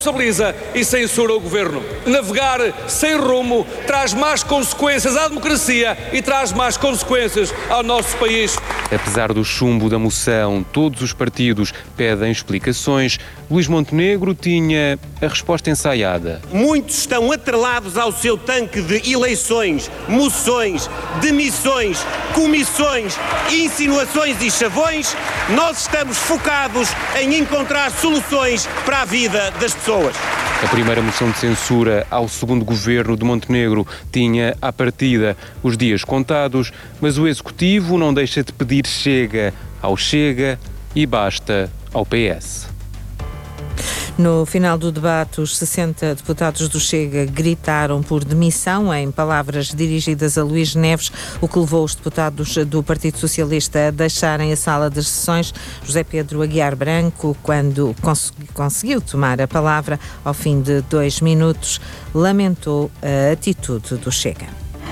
Responsabiliza e censura o governo. Navegar sem rumo traz más consequências à democracia e traz más consequências ao nosso país. Apesar do chumbo da moção, todos os partidos pedem explicações. Luís Montenegro tinha a resposta ensaiada. Muitos estão atrelados ao seu tanque de eleições, moções, demissões, comissões, insinuações e chavões. Nós estamos focados em encontrar soluções para a vida das pessoas. A primeira moção de censura ao segundo governo de Montenegro tinha, à partida, os dias contados, mas o Executivo não deixa de pedir chega ao Chega e basta ao PS. No final do debate, os 60 deputados do Chega gritaram por demissão, em palavras dirigidas a Luís Neves, o que levou os deputados do Partido Socialista a deixarem a sala das sessões. José Pedro Aguiar Branco, quando conseguiu tomar a palavra, ao fim de 2 minutos, lamentou a atitude do Chega.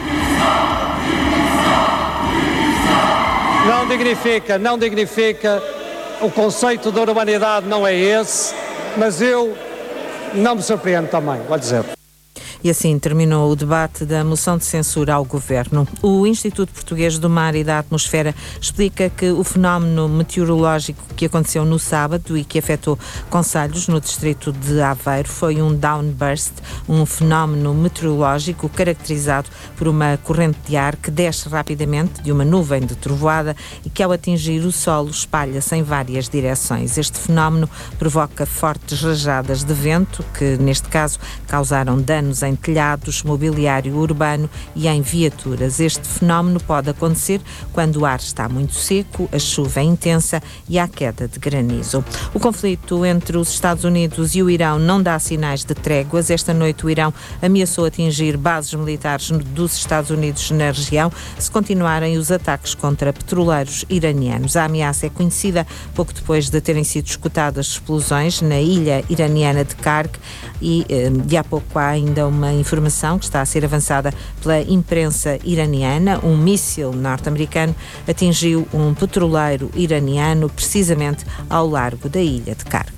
Não dignifica. O conceito da urbanidade não é esse. Mas eu não me surpreendo também, vou dizer. E assim terminou o debate da moção de censura ao Governo. O Instituto Português do Mar e da Atmosfera explica que o fenómeno meteorológico que aconteceu no sábado e que afetou concelhos no distrito de Aveiro foi um downburst, um fenómeno meteorológico caracterizado por uma corrente de ar que desce rapidamente de uma nuvem de trovoada e que, ao atingir o solo, espalha-se em várias direções. Este fenómeno provoca fortes rajadas de vento que, neste caso, causaram danos em telhados, mobiliário urbano e em viaturas. Este fenómeno pode acontecer quando o ar está muito seco, a chuva é intensa e há queda de granizo. O conflito entre os Estados Unidos e o Irão não dá sinais de tréguas. Esta noite o Irão ameaçou atingir bases militares dos Estados Unidos na região se continuarem os ataques contra petroleiros iranianos. A ameaça é conhecida pouco depois de terem sido escutadas explosões na ilha iraniana de Karg e de há pouco há ainda uma informação que está a ser avançada pela imprensa iraniana. Um míssil norte-americano atingiu um petroleiro iraniano precisamente ao largo da ilha de Karg.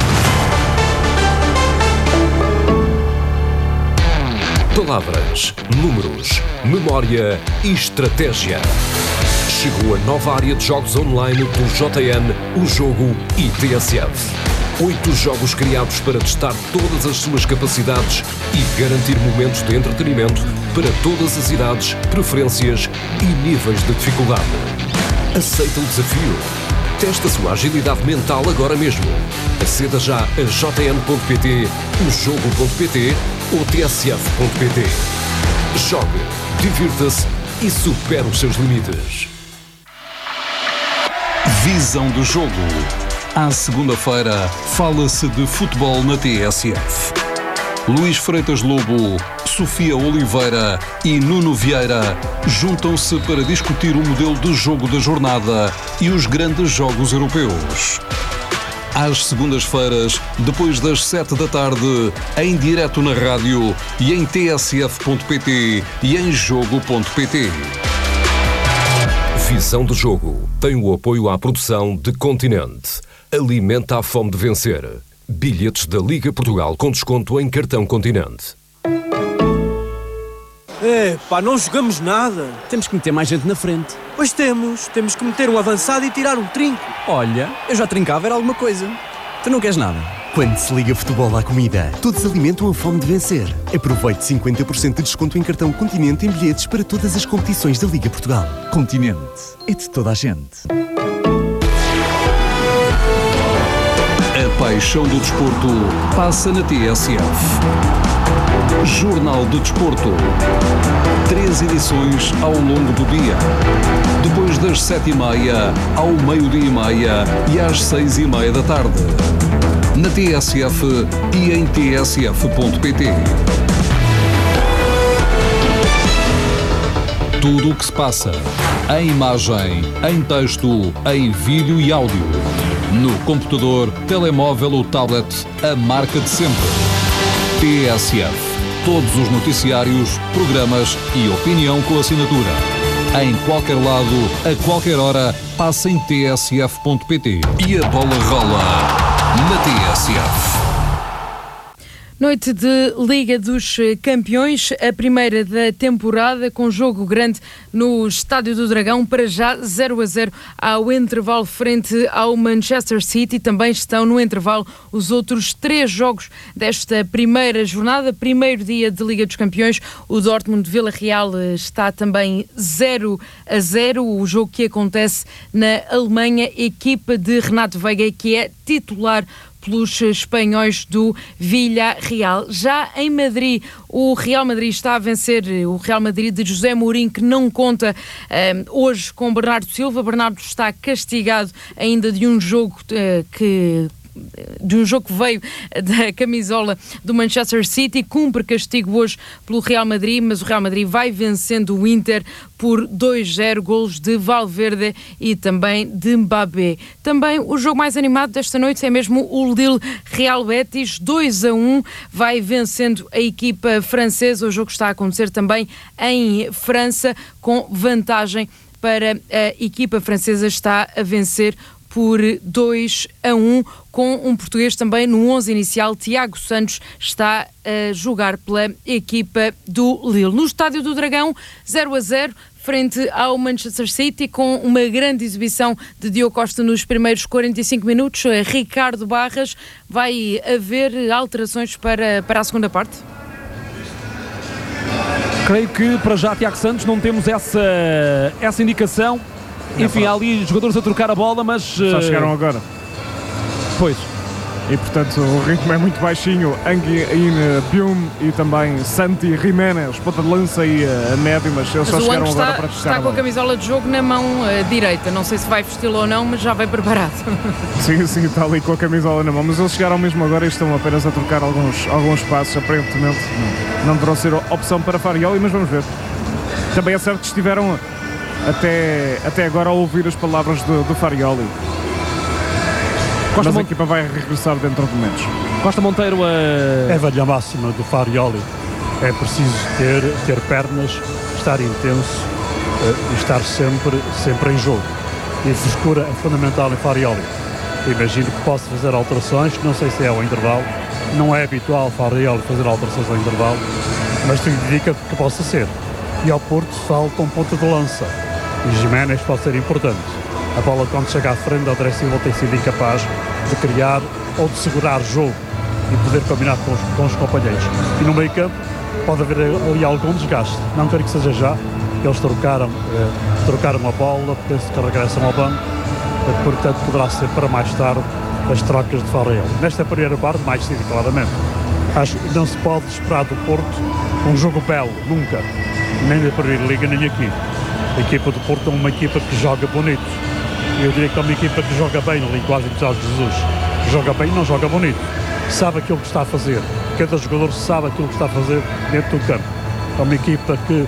Palavras, números, memória e estratégia. Chegou a nova área de jogos online do JN, o Jogo e TSF. 8 jogos criados para testar todas as suas capacidades e garantir momentos de entretenimento para todas as idades, preferências e níveis de dificuldade. Aceita o desafio? Testa a sua agilidade mental agora mesmo. Aceda já a jn.pt, ojogo.pt ou tsf.pt. Jogue, divirta-se e supere os seus limites. Visão do jogo. À segunda-feira, fala-se de futebol na TSF. Luís Freitas Lobo, Sofia Oliveira e Nuno Vieira juntam-se para discutir o modelo de jogo da jornada e os grandes jogos europeus. Às segundas-feiras, depois das 7 da tarde, em direto na rádio e em tsf.pt e em jogo.pt. Visão do jogo tem o apoio à produção de Continente. Alimenta a fome de vencer. Bilhetes da Liga Portugal com desconto em cartão Continente. Não jogamos nada. Temos que meter mais gente na frente. Pois temos que meter um avançado e tirar um trinco. Olha, eu já trincava, era alguma coisa. Tu não queres nada? Quando se liga futebol à comida, todos alimentam a fome de vencer. Aproveite 50% de desconto em cartão Continente em bilhetes para todas as competições da Liga Portugal. Continente, é de toda a gente. A paixão do desporto passa na TSF. Jornal de Desporto. 3 edições ao longo do dia. Depois das 7h30, ao meio-dia e meia e às 6h30 da tarde. Na TSF e em tsf.pt. Tudo o que se passa, em imagem, em texto, em vídeo e áudio. No computador, telemóvel ou tablet, a marca de sempre. TSF. Todos os noticiários, programas e opinião com assinatura. Em qualquer lado, a qualquer hora, passa em tsf.pt. E a bola rola na TSF. Noite de Liga dos Campeões, a primeira da temporada, com jogo grande no Estádio do Dragão, para já 0-0 ao intervalo frente ao Manchester City. Também estão no intervalo os outros 3 jogos desta primeira jornada, primeiro dia de Liga dos Campeões. O Dortmund Vila Real está também 0-0, o jogo que acontece na Alemanha, equipa de Renato Veiga, que é titular pelos espanhóis do Villarreal. Já em Madrid, o Real Madrid está a vencer o Real Madrid de José Mourinho, que não conta hoje com Bernardo Silva. Bernardo está castigado ainda de um jogo que veio da camisola do Manchester City, cumpre castigo hoje pelo Real Madrid, mas o Real Madrid vai vencendo o Inter por 2-0, golos de Valverde e também de Mbappé. Também o jogo mais animado desta noite é mesmo o Lille Real Betis, 2-1, vai vencendo a equipa francesa. O jogo está a acontecer também em França, com vantagem para a equipa francesa, está a vencer por 2-1, com um português também no 11 inicial. Tiago Santos está a jogar pela equipa do Lille. No Estádio do Dragão, 0-0, frente ao Manchester City, com uma grande exibição de Diogo Costa nos primeiros 45 minutos. Ricardo Barras, vai haver alterações para a segunda parte? Creio que para já, Tiago Santos, não temos essa indicação. Enfim, há ali jogadores a trocar a bola, mas... Só chegaram agora. Pois. E portanto o ritmo é muito baixinho. Anguin, Bium e também Santi Jiménez, ponta de lança e a médio, mas eles só chegaram agora para trocar está com a camisola de jogo na mão direita. Não sei se vai vesti-lo ou não, mas já vai preparado. Sim, está ali com a camisola na mão, mas eles chegaram mesmo agora e estão apenas a trocar alguns passos. Aparentemente não deverão ser opção para Farioli, mas vamos ver. Também é certo que estiveram até agora a ouvir as palavras do Farioli. Mas a equipa vai regressar dentro de momentos. Costa Monteiro É velha máxima do Farioli. É preciso ter pernas, estar intenso e estar sempre em jogo. E a frescura é fundamental em Farioli. Imagino que possa fazer alterações, não sei se é ao intervalo. Não é habitual Farioli fazer alterações ao intervalo, mas tudo indica que possa ser. E ao Porto falta um ponto de lança. E Jiménez pode ser importante. A bola, quando chega à frente, André Silva tem sido incapaz de criar ou de segurar jogo e poder combinar com os companheiros. E no meio campo pode haver ali algum desgaste. Não quero que seja já. Eles trocaram a bola, penso que regressam ao banco, portanto poderá ser para mais tarde as trocas de Farioli. Nesta primeira parte, mais cedo, claramente. Acho que não se pode esperar do Porto um jogo belo, nunca. Nem na Primeira Liga, nem aqui. A equipa do Porto é uma equipa que joga bonito. Eu diria que é uma equipa que joga bem na linguagem de Jorge Jesus. Joga bem, não joga bonito. Sabe aquilo que está a fazer. Cada jogador sabe aquilo que está a fazer dentro do campo. É uma equipa que,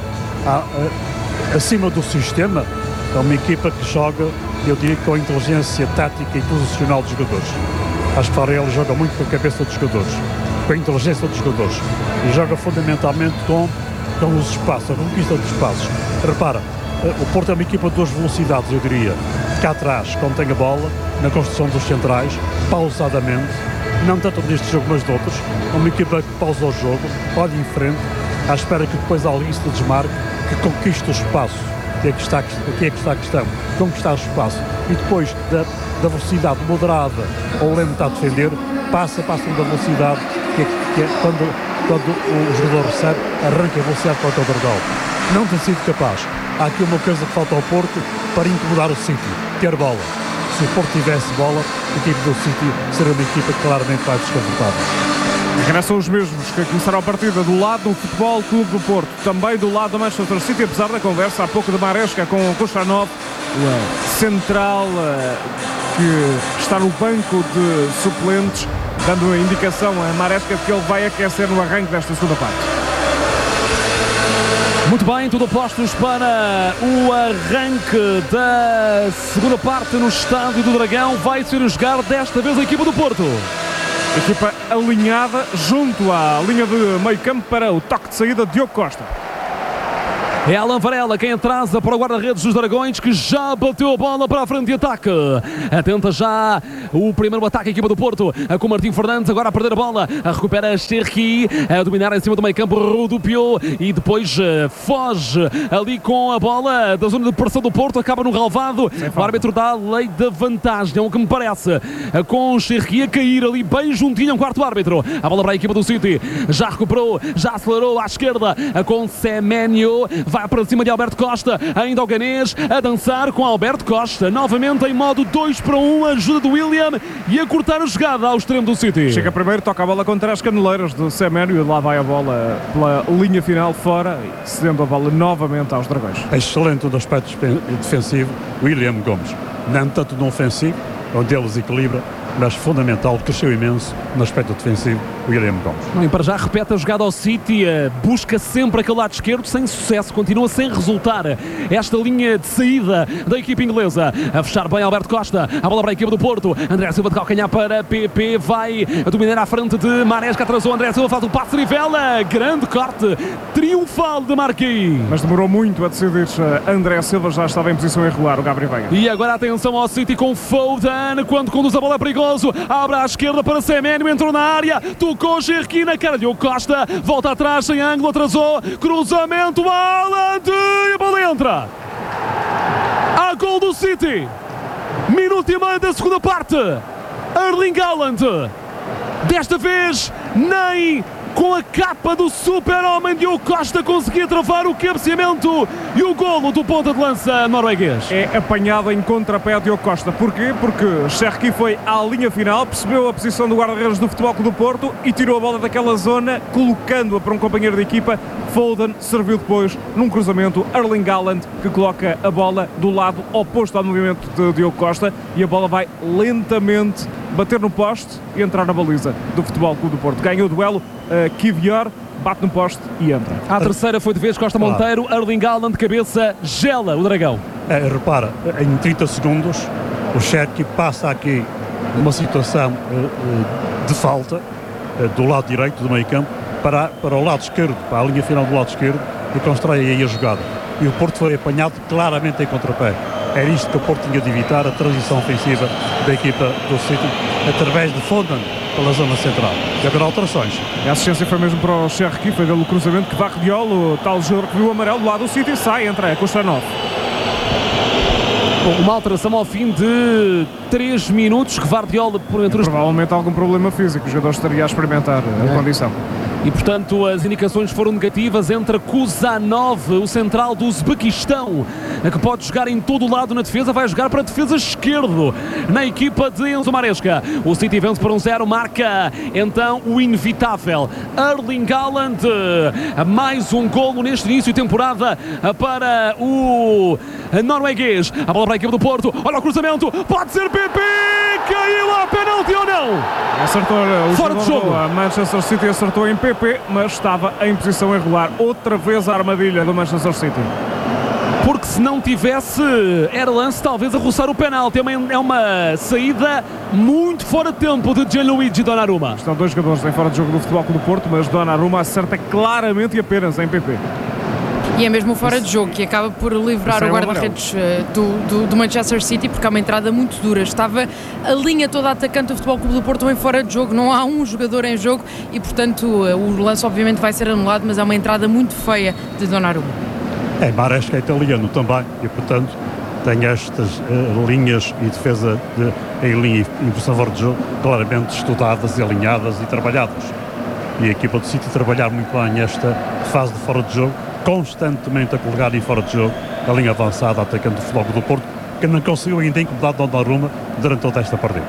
acima do sistema, é uma equipa que joga, eu diria, com a inteligência tática e posicional dos jogadores. Acho que Farioli joga muito com a cabeça dos jogadores, com a inteligência dos jogadores. E joga fundamentalmente com os espaços, a conquista dos espaços. Repara, o Porto é uma equipa de 2 velocidades, eu diria. Cá atrás, quando tem a bola, na construção dos centrais, pausadamente, não tanto neste jogo, mas de outros. É uma equipa que pausa o jogo, olha em frente, à espera que depois alguém se desmarque, que conquiste o espaço. Que é que está a questão? Conquistar o espaço. E depois da velocidade moderada ou lenta a defender, passam da velocidade, que é quando o jogador recebe, arranca a velocidade para o contragol. Não tem sido capaz. Há aqui uma coisa que falta ao Porto para incomodar o City, ter bola. Se o Porto tivesse bola, a equipe do City seria uma equipa que claramente vai desconfortável. Regressam os mesmos que começaram a partida do lado do Futebol Clube do Porto, também do lado do Manchester City, apesar da conversa há pouco de Maresca com o Kustanov, central, que está no banco de suplentes, dando a indicação a Maresca de que ele vai aquecer no arranque desta segunda parte. Muito bem, tudo postos para o arranque da segunda parte no Estádio do Dragão. Vai ser a jogar desta vez a equipa do Porto. Equipa alinhada junto à linha de meio campo para o toque de saída de Diogo Costa. É Alan Varela quem atrasa para o guarda-redes dos Dragões, que já bateu a bola para a frente de ataque. Atenta já o primeiro ataque, a equipa do Porto, com Martim Fernandes, agora a perder a bola. Recupera Cherki, a dominar em cima do meio campo, rodopiou e depois foge ali com a bola da zona de pressão do Porto, acaba no relvado. O árbitro dá a lei da vantagem, é o que me parece, com Cherki a cair ali bem juntinho ao quarto árbitro. A bola para a equipa do City, já recuperou, já acelerou à esquerda com Semenyo, vai para cima de Alberto Costa, ainda o ganês a dançar com Alberto Costa, novamente em modo 2-1, ajuda do William e a cortar a jogada ao extremo do City. Chega primeiro, toca a bola contra as caneleiras do Semenyo e lá vai a bola pela linha final fora, cedendo a bola novamente aos Dragões. Excelente no aspecto defensivo, William Gomes. Não tanto no ofensivo, onde ele desequilibra, mas fundamental, cresceu imenso no aspecto defensivo, William Gomes. E para já repete a jogada ao City, busca sempre aquele lado esquerdo, sem sucesso, continua sem resultar esta linha de saída da equipa inglesa. A fechar bem Alberto Costa, a bola para a equipa do Porto, André Silva de calcanhar para PP, vai a dominar à frente de Maresca, atrasou André Silva, faz o passe de Rivela, grande corte, triunfal de Marquinhos. Mas demorou muito a decidir, André Silva já estava em posição irregular, o Gabriel Veiga. E agora atenção ao City com Foden, quando conduz a bola é perigoso, abre à esquerda para Semenyo, entrou na área, tocou Cherki na cara de Costa, volta atrás sem ângulo, atrasou, cruzamento, Haaland e a bola entra. Há gol do City, minuto e meio da segunda parte. Erling Haaland, desta vez nem com a capa do super-homem Diogo Costa conseguia travar o cabeceamento e o golo do ponta de lança norueguês. É apanhado em contrapé Diogo Costa. Porquê? Porque Cherki foi à linha final, percebeu a posição do guarda-redes do Futebol Clube do Porto e tirou a bola daquela zona, colocando-a para um companheiro de equipa. Foden serviu depois num cruzamento, Erling Haaland, que coloca a bola do lado oposto ao movimento de Diogo Costa e a bola vai lentamente bater no poste e entrar na baliza do Futebol Clube do Porto. Ganhou o duelo, Kivior bate no poste e entra. A terceira foi de vez Costa Monteiro, Erling Haaland de cabeça, gela o Dragão. Repara, em 30 segundos o Cherki passa aqui uma situação de falta do lado direito do meio campo para o lado esquerdo, para a linha final do lado esquerdo, e constrói aí a jogada. E o Porto foi apanhado claramente em contrapé. Era isto que o Porto tinha de evitar, a transição ofensiva da equipa do City, através de Foden pela zona central. E agora alterações. A assistência foi mesmo para o Cherki, foi dele o cruzamento que varre de olo, o tal jogador que viu o amarelo do lado do City, sai, entra, com o Kustanov. Uma alteração ao fim de 3 minutos, que Guardiola por entre os... Provavelmente algum problema físico, o jogador estaria a experimentar a condição. E portanto as indicações foram negativas entre Kuzanov, o central do Uzbequistão, que pode jogar em todo o lado na defesa, vai jogar para a defesa esquerdo na equipa de Enzo Maresca. O City vence por 1-0, marca então o inevitável Erling Haaland, mais um golo neste início de temporada para o norueguês. A bola para a equipa do Porto, olha o cruzamento, pode ser PP, caiu a penalti ou não? Acertou o fora de jogo. A Manchester City acertou em PP, mas estava em posição irregular. Outra vez a armadilha do Manchester City. Porque se não tivesse, era lance talvez a roçar o penalti. É uma saída muito fora de tempo de Gianluigi Donnarumma. Estão dois jogadores em fora de jogo do Futebol Clube do Porto, mas Donnarumma acerta claramente e apenas em PP. E é mesmo fora de jogo que acaba por livrar o guarda-redes do Manchester City, porque há uma entrada muito dura. Estava a linha toda atacante do Futebol Clube do Porto em fora de jogo, não há um jogador em jogo e, portanto, o lance obviamente vai ser anulado, mas é uma entrada muito feia de Donnarumma. Maresca é italiano também e, portanto, tem estas linhas e defesa em linha e posição fora de jogo claramente estudadas e alinhadas e trabalhadas. E a equipa do City trabalhar muito bem esta fase de fora de jogo, constantemente a colocar em fora de jogo a linha avançada atacante do Futebol Clube do Porto, que não conseguiu ainda incomodar Donnarumma durante toda esta partida.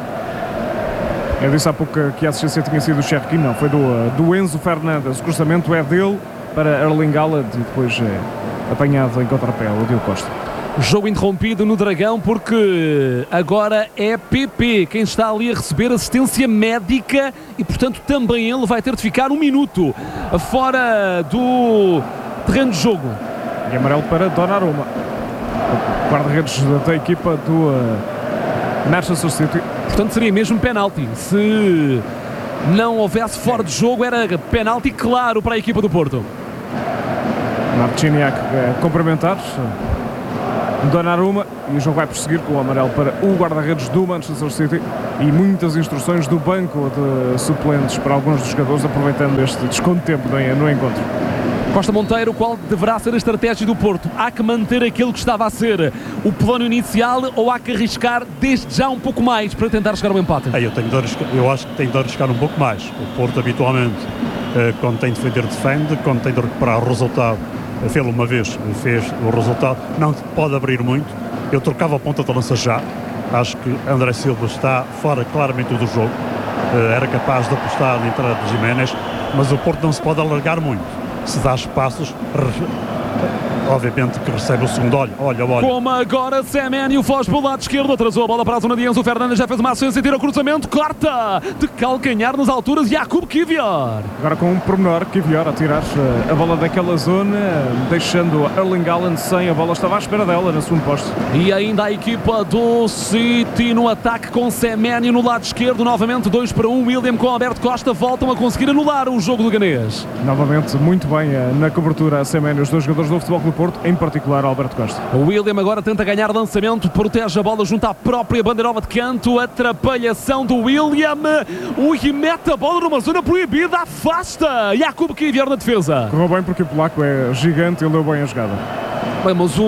Eu disse há pouco que a assistência tinha sido do Cherki, não, foi do Enzo Fernandes. O cruzamento é dele para Erling Haaland e depois apanhado em contrapé o Diogo Costa. Jogo interrompido no Dragão porque agora é PP quem está ali a receber assistência médica e, portanto, também ele vai ter de ficar 1 minuto fora do terreno de jogo. E amarelo para Donnarumma, o guarda-redes da equipa do Manchester City. Portanto, seria mesmo penalti. Se não houvesse fora de jogo, era penalti claro para a equipa do Porto. Marciniak a cumprimentar Donnarumma, e o jogo vai prosseguir com o amarelo para o guarda-redes do Manchester City e muitas instruções do banco de suplentes para alguns dos jogadores, aproveitando este desconto de tempo no encontro. Costa Monteiro, qual deverá ser a estratégia do Porto? Há que manter aquilo que estava a ser o plano inicial ou há que arriscar desde já um pouco mais para tentar chegar ao empate? Eu acho que tem de arriscar um pouco mais. O Porto habitualmente, quando tem de defende, quando tem de recuperar o resultado, fez-lo uma vez, fez o resultado, não pode abrir muito. Eu trocava a ponta de lança já. Acho que André Silva está fora claramente do jogo. Era capaz de apostar na entrada de Giménez, mas o Porto não se pode alargar muito. Se dá espaços, obviamente que recebe o segundo. Olha. Como agora Semenyo foge para o lado esquerdo, atrasou a bola para a zona de Enzo Fernandes, já fez uma ação sem tira o cruzamento, corta de calcanhar nas alturas, Jakub Kivior. Agora com um pormenor, Kivior a tirar a bola daquela zona, deixando Erling Haaland sem a bola, estava à espera dela na segundo posto. E ainda a equipa do City no ataque com Semenyo no lado esquerdo, novamente 2-1, William com Alberto Costa, voltam a conseguir anular o jogo do ganês. Novamente, muito bem na cobertura a Semenyo, os dois jogadores do Futebol Clube Porto, em particular Alberto Costa. O William agora tenta ganhar lançamento, protege a bola junto à própria bandeirola de canto, atrapalhação do William, e mete a bola numa zona proibida, afasta Jakub Kivior na defesa. Correu bem porque o polaco é gigante, ele deu bem a jogada. Bem, mas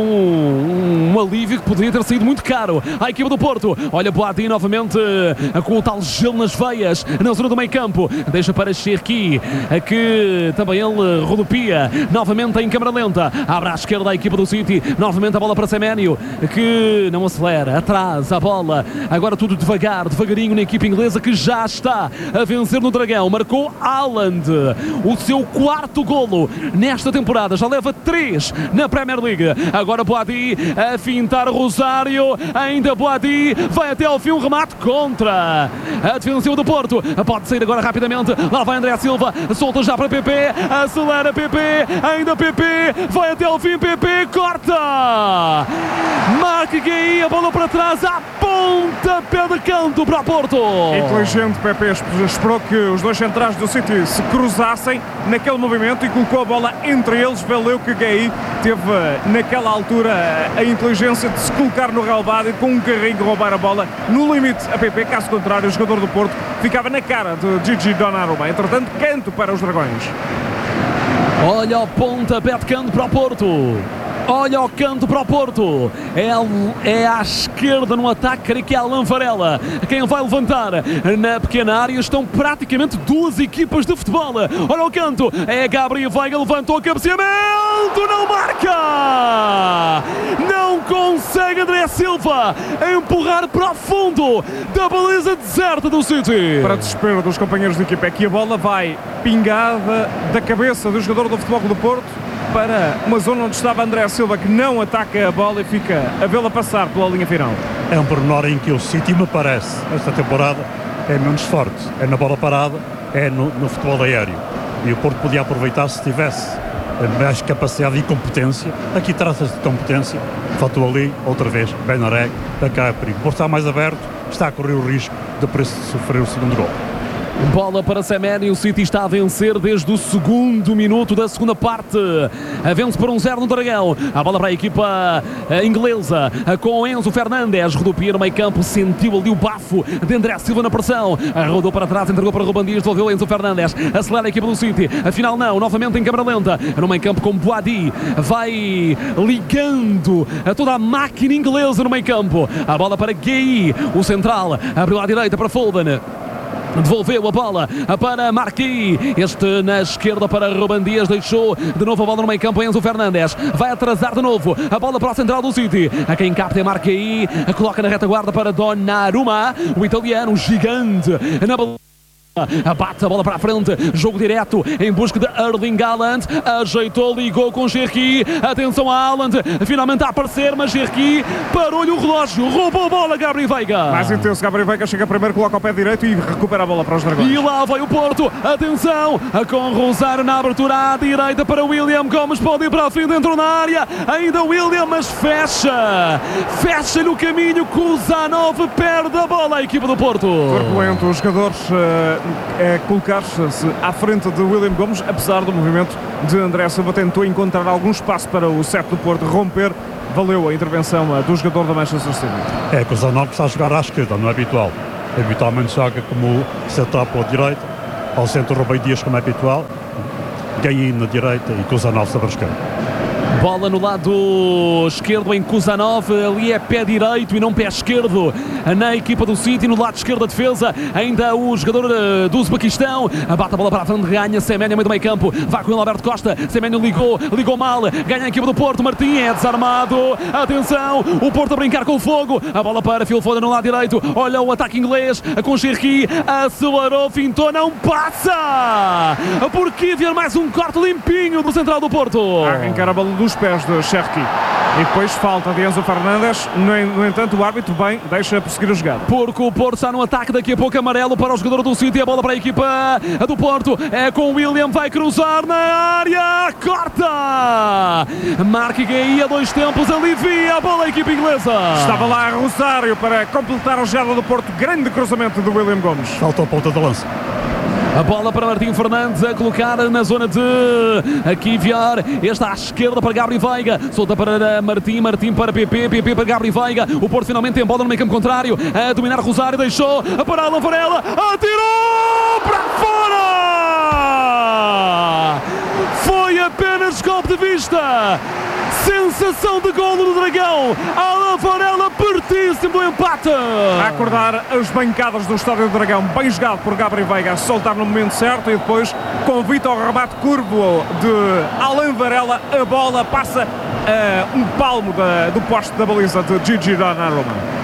um alívio que poderia ter saído muito caro à equipa do Porto. Olha Boadi novamente com o tal gelo nas veias na zona do meio campo, deixa para Cherki, que também ele rodopia novamente em câmara lenta, abre à esquerda a equipa do City, novamente a bola para Semenyo, que não acelera, atrás a bola, agora tudo devagarinho na equipa inglesa, que já está a vencer no Dragão. Marcou Haaland o seu 4º golo nesta temporada, já leva 3 na Premier League. Agora Boadi a fintar Rosário, ainda Boadi vai até ao fim, um remate contra a defensiva do Porto, pode sair agora rapidamente, lá vai André Silva, solta já para PP, acelera PP, ainda PP, vai até ao fim, PP, corta, marca Gay, a bola para trás, a ponta, pé de canto para o Porto. Inteligente PP, esperou que os dois centrais do City se cruzassem naquele movimento e colocou a bola entre eles, valeu que Gay teve naquela altura a inteligência de se colocar no relvado e com um carrinho roubar a bola no limite a PP, caso contrário o jogador do Porto ficava na cara de Gigi Donnarumma. Entretanto, canto para os Dragões. Olha o pontapé de canto para o Porto. Olha o canto para o Porto, é à esquerda no ataque, creio que é Alan Varela quem vai levantar na pequena área. Estão praticamente duas equipas de futebol. Olha o canto, é Gabriel Veiga, levantou o cabeceamento, não marca, não consegue André Silva empurrar para o fundo da baliza deserta do City. Para desespero dos companheiros de equipa, é que a bola vai pingada da cabeça do jogador do Futebol Clube do Porto para uma zona onde estava André Silva, que não ataca a bola e fica a vê-la passar pela linha final. É um pormenor em que o City, me parece, esta temporada é menos forte. É na bola parada, é no futebol aéreo. E o Porto podia aproveitar se tivesse mais capacidade e competência. Aqui trata-se de competência. Faltou ali, outra vez, Benarek, da cá é perigo. O Porto está mais aberto, está a correr o risco de sofrer o segundo gol. Bola para Semenyo, o City está a vencer desde o 2º minuto da segunda parte. Vence por 1-0 no Dragão. A bola para a equipa inglesa com Enzo Fernandes. Rodopia no meio campo, sentiu ali o bafo de André Silva na pressão. Rodou para trás, entregou para Ruben Dias, devolveu Enzo Fernandes. Acelera a equipa do City. Afinal não, novamente em câmara lenta. No meio campo com Boadi. Vai ligando a toda a máquina inglesa no meio campo. A bola para Gay, o central. Abriu à direita para Foden. Devolveu a bola para Marquis, este na esquerda para Ruben Dias, deixou de novo a bola no meio campo. Enzo Fernandes vai atrasar de novo a bola para a central do City, a quem capta é Marquis, coloca na retaguarda para Donnarumma, o italiano gigante na bola. Bate a bola para a frente, jogo direto em busca de Erling Haaland, ajeitou, ligou com Cherki, atenção a Haaland, finalmente a aparecer, mas Cherki parou-lhe o relógio, roubou a bola Gabriel Veiga. Mais intenso, Gabriel Veiga chega primeiro, coloca o pé direito e recupera a bola para os Dragões. E lá vai o Porto, atenção, com Rosário na abertura à direita para William Gomes, pode ir para a frente, dentro na área, ainda William, mas fecha-lhe o caminho, Kuzanov perde a bola, a equipa do Porto. Turbulento, os jogadores colocar-se à frente de William Gomes, apesar do movimento de André Silva. Tentou encontrar algum espaço para o 7 do Porto romper. Valeu a intervenção do jogador da Manchester City. É que o Zanol está a jogar à esquerda, não é habitual. Habitualmente joga como setup à direita, ao centro Rubem Dias como é habitual, Gaí na direita e Kuzanov sobre a esquerda. Bola no lado esquerdo em Kuzanov, ali é pé direito e não pé esquerdo na equipa do City. No lado esquerdo da defesa, ainda o jogador do Uzbequistão, bate a bola para a frente, ganha Semenyo no meio do meio campo, vai com ele Alberto Costa, Semenyo ligou mal, ganha a equipa do Porto, Martim é desarmado, atenção, o Porto a brincar com o fogo, a bola para Phil Foden no lado direito, olha o ataque inglês, com Cherki, acelerou, fintou, não passa, porque vier mais um corte limpinho do central do Porto. Arrancar a bola dos pés de Cherki. E depois falta de Enzo Fernandes. No entanto, o árbitro bem deixa prosseguir a jogada. Porque o Porto está no ataque, daqui a pouco amarelo para o jogador do City. A bola para a equipa do Porto. É com o William, vai cruzar na área. Corta! Marca Gaí a 2 tempos, alivia a bola a equipa inglesa. Estava lá Rosário para completar a jogada do Porto. Grande cruzamento do William Gomes. Falta a ponta de lança. A bola para Martim Fernandes a colocar na zona de Kivior. Este à esquerda para Gabriel Veiga. Solta para Martim para PP para Gabriel Veiga. O Porto finalmente tem bola no meio campo contrário. A dominar Rosário, deixou para Alan Varela. Atirou para fora! Foi apenas golpe de vista. Sensação de golo do Dragão. Alan Varela pertíssimo do empate. A acordar as bancadas do Estádio do Dragão. Bem jogado por Gabriel Veiga a soltar no momento certo e depois convite ao remate curvo de Alan Varela. A bola passa um palmo do poste da baliza de Gigi Donnarumma.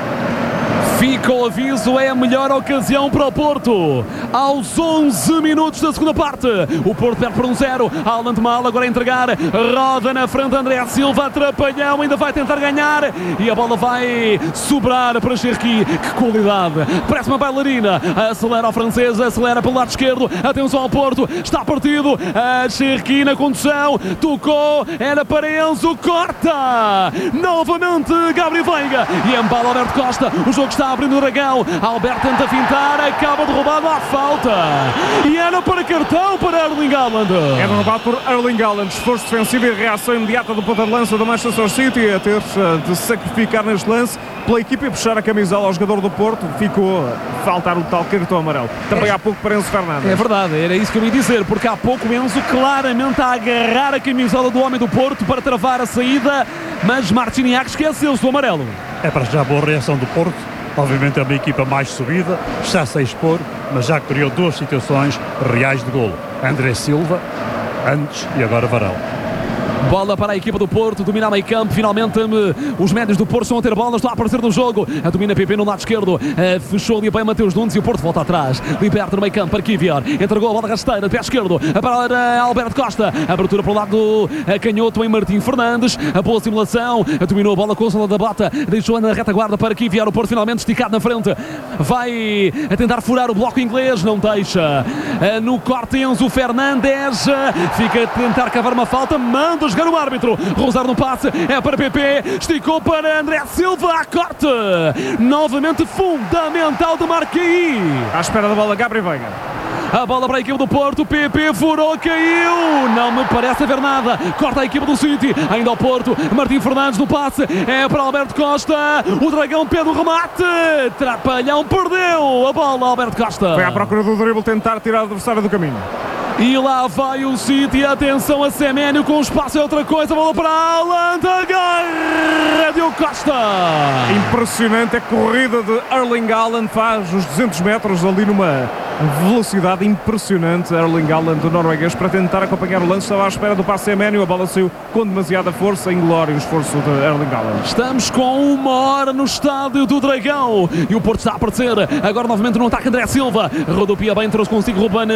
Fica o aviso, é a melhor ocasião para o Porto. Aos 11 minutos da segunda parte, o Porto perde por 1-0. Alan de Mal agora a entregar, roda na frente André Silva, atrapalhão, ainda vai tentar ganhar e a bola vai sobrar para Cherki. Que qualidade, parece uma bailarina. Acelera o francês, acelera pelo lado esquerdo. Atenção ao Porto, está partido. A Cherki na condução, tocou, era para Enzo, corta novamente Gabriel Veiga e embala Alberto Costa. O jogo está abrindo o Dragão. Alberto tenta fintar, acaba derrubado à falta. E era para cartão para Erling Haaland. É derrubado por Erling Haaland. Esforço defensivo e reação imediata do ponta de lança do Manchester City a ter de sacrificar neste lance pela equipa e puxar a camisola ao jogador do Porto. Ficou a faltar o tal cartão amarelo. Também há pouco para Enzo Fernandes. É verdade, era isso que eu ia dizer, porque há pouco Enzo claramente a agarrar a camisola do homem do Porto para travar a saída, mas Marciniak esqueceu-se do amarelo. É para já boa reação do Porto. Obviamente é uma equipa mais subida, está-se a expor, mas já criou 2 situações reais de golo. André Silva, antes e agora Varela. Bola para a equipa do Porto, domina a meio campo, finalmente os médios do Porto estão a ter bola, estão a aparecer no jogo, a domina PP no lado esquerdo, fechou ali bem Mateus Nunes e o Porto volta atrás, liberta no meio campo para Kivior, entregou a bola rasteira, pé esquerdo, para Alberto Costa, abertura para o lado canhoto em Martim Fernandes, a boa simulação, dominou a bola com o Sola da Bota, deixou na retaguarda para Kivior, o Porto finalmente esticado na frente, vai a tentar furar o bloco inglês, não deixa, no corte Enzo Fernandes, fica a tentar cavar uma falta, manda jogar o árbitro, Rosário no passe, é para PP, esticou para André Silva, a corte, novamente fundamental de Marquinhos. À espera da bola, Gabriel Veiga. A bola para a equipa do Porto, PP furou, caiu, não me parece haver nada, corta a equipa do City, ainda ao Porto, Martim Fernandes no passe, é para Alberto Costa, o Dragão pede o remate, Trapalhão perdeu a bola, Alberto Costa. Foi à procura do drible tentar tirar o adversário do caminho. E lá vai o City, atenção a Semenyo com espaço é outra coisa, bola para Haaland, agarra Diogo Costa. Impressionante a corrida de Erling Haaland, faz os 200 metros ali numa velocidade impressionante. Erling Haaland, do norueguês, para tentar acompanhar o lance, estava à espera do passe Semenyo, a bola saiu com demasiada força, inglório o esforço de Erling Haaland. Estamos com 1 hora no estádio do Dragão e o Porto está a aparecer, agora novamente no ataque André Silva, rodopia bem, trouxe consigo Ruben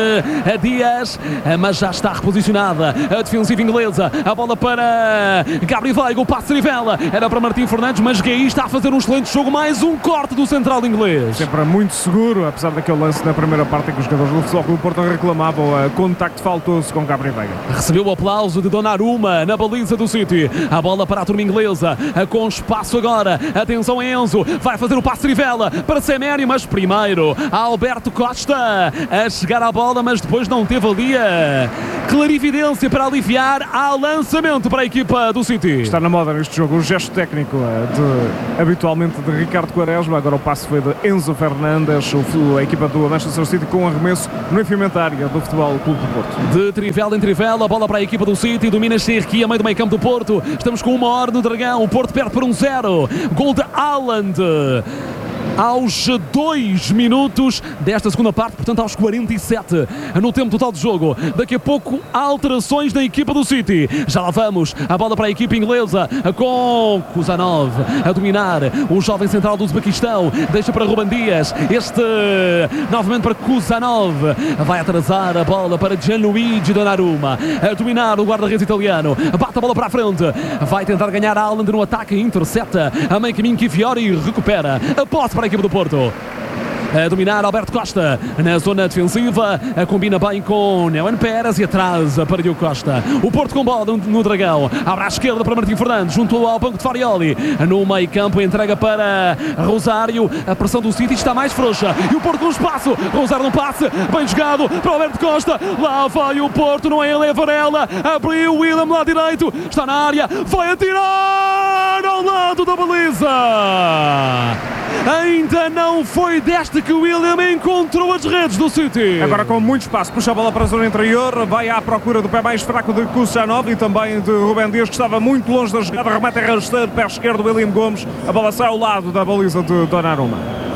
Dias, mas já está reposicionada a defensiva inglesa, a bola para Gabriel Veiga, o passe Rivela, era para Martim Fernandes, mas Gaí está a fazer um excelente jogo, mais um corte do central inglês. Sempre muito seguro, apesar daquele lance na primeira parte em que os jogadores do Futebol Clube do Porto reclamavam contacto faltoso com Gabri Veiga. Recebeu o aplauso de Donnarumma na baliza do City. A bola para a turma inglesa, com espaço agora. Atenção, Enzo, vai fazer o passe trivela para Semenyo, mas primeiro Alberto Costa a chegar à bola, mas depois não teve ali a clarividência para aliviar. Há lançamento para a equipa do City. Está na moda neste jogo o gesto técnico habitualmente de Ricardo Quaresma. Agora o passe foi de Enzo Fernandes, a equipa do Manchester City com um arremesso no enfiamento da área do Futebol Clube do Porto. De trivela em trivela, a bola para a equipa do City, domina Cherki a meio do meio campo do Porto. Estamos com 1 hora no Dragão, o Porto perde por 1-0. Gol de Haaland aos 2 minutos desta segunda parte, portanto aos 47 no tempo total de jogo. Daqui a pouco alterações da equipa do City. Já lá vamos, a bola para a equipa inglesa com Kuzanov a dominar, o jovem central do Uzbequistão, deixa para Ruben Dias, este novamente para Kuzanov, vai atrasar a bola para Gianluigi Donnarumma, a dominar o guarda-redes italiano, bate a bola para a frente, vai tentar ganhar a Haaland no ataque, intercepta a meio caminho que Fiori recupera a posse para a equipa do Porto. A dominar Alberto Costa na zona defensiva, combina bem com Neuen Pérez e atrasa para Diogo Costa. O Porto com bola no Dragão, abre à esquerda para Martim Fernandes, junto ao banco de Farioli. No meio campo, entrega para Rosário. A pressão do City está mais frouxa e o Porto com espaço. Rosário no passe, bem jogado para Alberto Costa. Lá vai o Porto, não é ele, é Varela. Abriu o William lá direito, está na área, vai atirar ao lado da baliza. Ainda não foi desta que o William encontrou as redes do City. Agora com muito espaço, puxa a bola para a zona interior, vai à procura do pé mais fraco de Kuzanov e também de Ruben Dias, que estava muito longe da jogada. Remete a rasteiro, pé esquerdo, William Gomes. A bola sai ao lado da baliza de Donnarumma.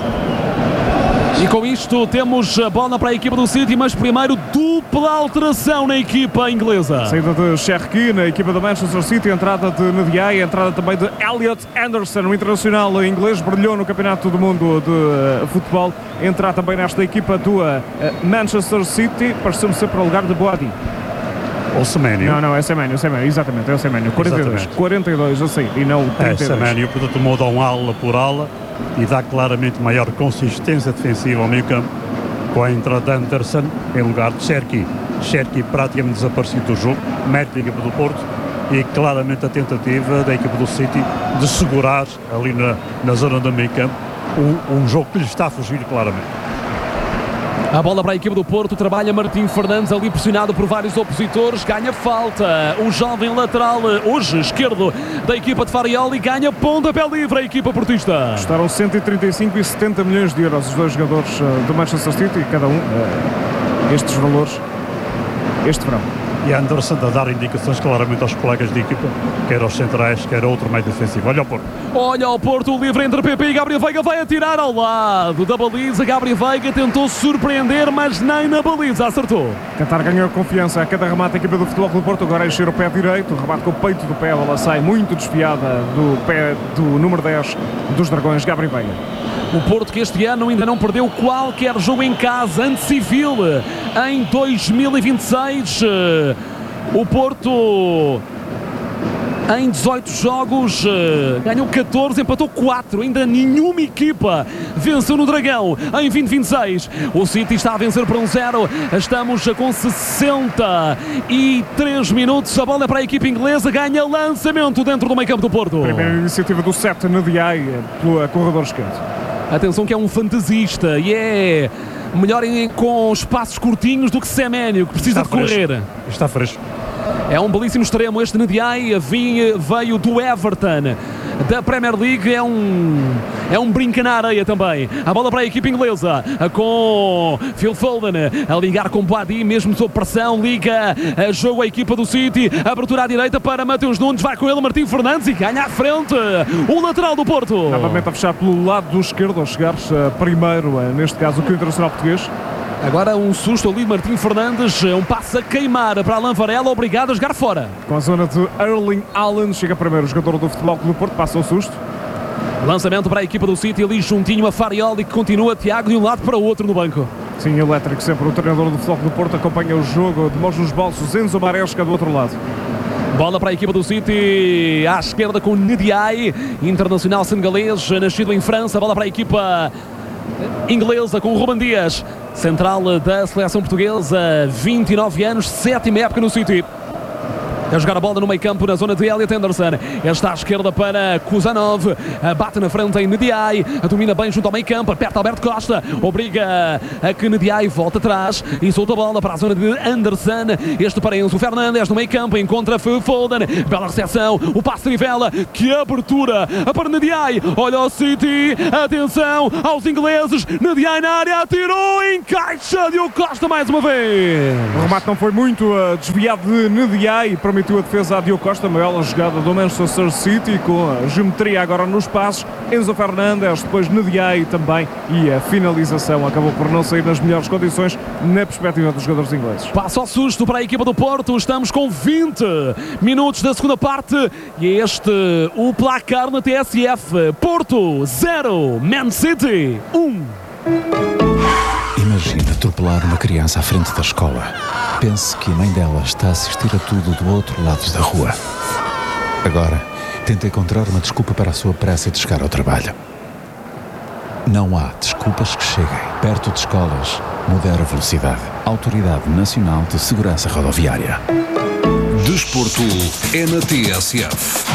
E com isto temos a bola para a equipa do City, mas primeiro dupla alteração na equipa inglesa. Saída de Cherki na equipa do Manchester City, entrada de Ndiaye, entrada também de Elliot Anderson, o internacional inglês, brilhou no Campeonato do Mundo de Futebol. Entrar também nesta equipa do Manchester City, pareceu-me ser para o lugar de Boadi. Ou Semenyo? Não, é Semenyo, exatamente, é o Semenyo. 42 a sair e não 32. É Semenyo, portanto muda um ala por ala e dá claramente maior consistência defensiva ao meio campo, com a entrada de Anderson em lugar de Cherki. Cherki praticamente desaparecido do jogo, mete a equipa do Porto e claramente a tentativa da equipa do City de segurar ali na zona do meio campo um jogo que lhe está a fugir claramente. A bola para a equipa do Porto, trabalha Martim Fernandes ali pressionado por vários opositores, ganha falta, o jovem lateral, hoje esquerdo da equipa de Farioli, ganha pontapé livre a equipa portista. Custaram 135 e 70 milhões de euros os dois jogadores do Manchester City, cada um estes valores este verão. E Anderson a dar indicações claramente aos colegas de equipa, quer aos centrais, quer a outro meio defensivo. Olha o Porto. Olha o Porto, livre entre PP e Gabriel Veiga, vai atirar ao lado da baliza. Gabriel Veiga tentou surpreender, mas nem na baliza acertou. Tentar ganhar confiança a cada remate a equipa do Futebol Clube do Porto, agora encher o pé direito, remate com o peito do pé, a bola sai muito desviada do pé do número 10 dos Dragões, Gabriel Veiga. O Porto que este ano ainda não perdeu qualquer jogo em casa, ante-civil, em 2026. O Porto, em 18 jogos, ganhou 14, empatou 4. Ainda nenhuma equipa venceu no Dragão em 2026. O City está a vencer por 1-0. Estamos com 63 minutos. A bola é para a equipa inglesa. Ganha lançamento dentro do meio campo do Porto. Primeira iniciativa do 7 no Ndiaye pelo corredor esquerdo. Atenção que é um fantasista e é melhor com espaços curtinhos do que Semenyo, que precisa de correr. Está fresco. É um belíssimo extremo este Ndiaye, veio do Everton da Premier League, é um brinca na areia também. A bola para a equipa inglesa com Phil Foden a ligar com Boadi, mesmo sob pressão, liga a jogo a equipa do City, abertura à direita para Mateus Nunes, vai com ele Martim Fernandes e ganha à frente o lateral do Porto. Novamente a fechar pelo lado do esquerdo, ao chegar primeiro, neste caso, o internacional português. Agora um susto ali, Martim Fernandes, um passe a queimar para Alan Varela, obrigado a jogar fora. Com a zona de Erling Haaland, chega primeiro o jogador do Futebol Clube do Porto, passa o susto. Lançamento para a equipa do City, ali juntinho a Farioli, que continua, Tiago, de um lado para o outro no banco. Sim, elétrico sempre, o treinador do Futebol Clube do Porto acompanha o jogo de mãos nos bolsos, Enzo Maresca do outro lado. Bola para a equipa do City, à esquerda com Ndiaye, internacional senegalês, nascido em França. Bola para a equipa inglesa com Ruben Dias. central da seleção portuguesa, 29 anos, 7ª época no City. A jogar a bola no meio campo na zona de Elliot Anderson. Ele está à esquerda para Kuzanov. Bate na frente em Ndiaye. Domina bem junto ao meio campo. Aperta Alberto Costa. Obriga a que Ndiaye volta atrás e solta a bola para a zona de Anderson. Este para Enzo Fernandes no meio campo. Encontra Foden. Bela recepção. O passe trivela. Que abertura para Ndiaye. Olha o City. Atenção aos ingleses. Ndiaye na área. Atirou. Encaixa Diogo Costa mais uma vez. O remate não foi muito desviado de Ndiaye. Permitiu a defesa a Diogo Costa, uma bela jogada do Manchester City, com a geometria agora nos passos. Enzo Fernandes, depois Ndiaye também, e a finalização acabou por não sair nas melhores condições na perspectiva dos jogadores ingleses. Passo ao susto para a equipa do Porto. Estamos com 20 minutos da segunda parte e é este o placar na TSF. Porto 0, Man City 1. Imagina atropelar uma criança à frente da escola. Pense que a mãe dela está a assistir a tudo do outro lado da rua. Agora, tenta encontrar uma desculpa para a sua pressa de chegar ao trabalho. Não há desculpas que cheguem. Perto de escolas, modera a velocidade. Autoridade Nacional de Segurança Rodoviária. Desporto é na TSF.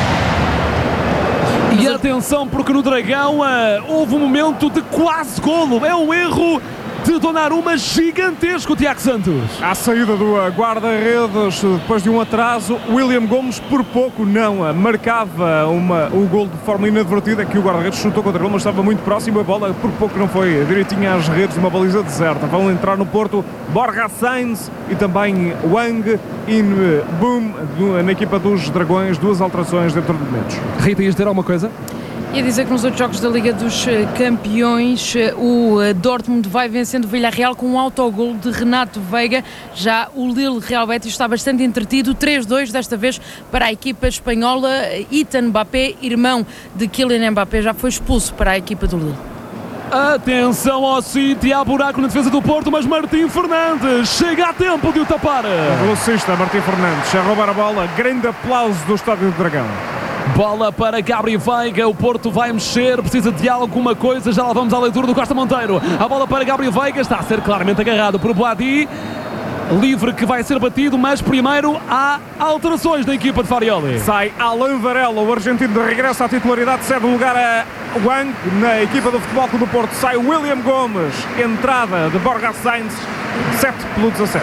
E atenção, porque no Dragão houve um momento de quase golo. É um erro de Donnarumma gigantesco, Tiago Santos. À saída do guarda-redes, depois de um atraso, William Gomes por pouco não marcava o gol de forma inadvertida, que o guarda-redes chutou contra ele, mas estava muito próximo. A bola por pouco não foi direitinho às redes, uma baliza deserta. Vão entrar no Porto Borja Sainz e também Wang In Boom na equipa dos Dragões. Duas alterações dentro de momentos. Rita, ias dizer alguma coisa? Ia dizer que nos outros jogos da Liga dos Campeões o Dortmund vai vencendo o Villarreal com um autogol de Renato Veiga. Já o Lille Real Betis está bastante entretido, 3-2 desta vez para a equipa espanhola. Ethan Mbappé, irmão de Kylian Mbappé, já foi expulso para a equipa do Lille. Atenção ao City, há buraco na defesa do Porto, mas Martim Fernandes chega a tempo de o tapar. O velocista Martim Fernandes a roubar a bola, grande aplauso do Estádio do Dragão. Bola para Gabriel Veiga, o Porto vai mexer, precisa de alguma coisa, já lá vamos à leitura do Costa Monteiro. A bola para Gabriel Veiga, está a ser claramente agarrado por Boadi. Livre que vai ser batido, mas primeiro há alterações na equipa de Farioli. Sai Alan Varela, o argentino de regresso à titularidade, cede o lugar a Wang. Na equipa do Futebol Clube do Porto sai William Gomes, entrada de Borja Sainz, 7-17.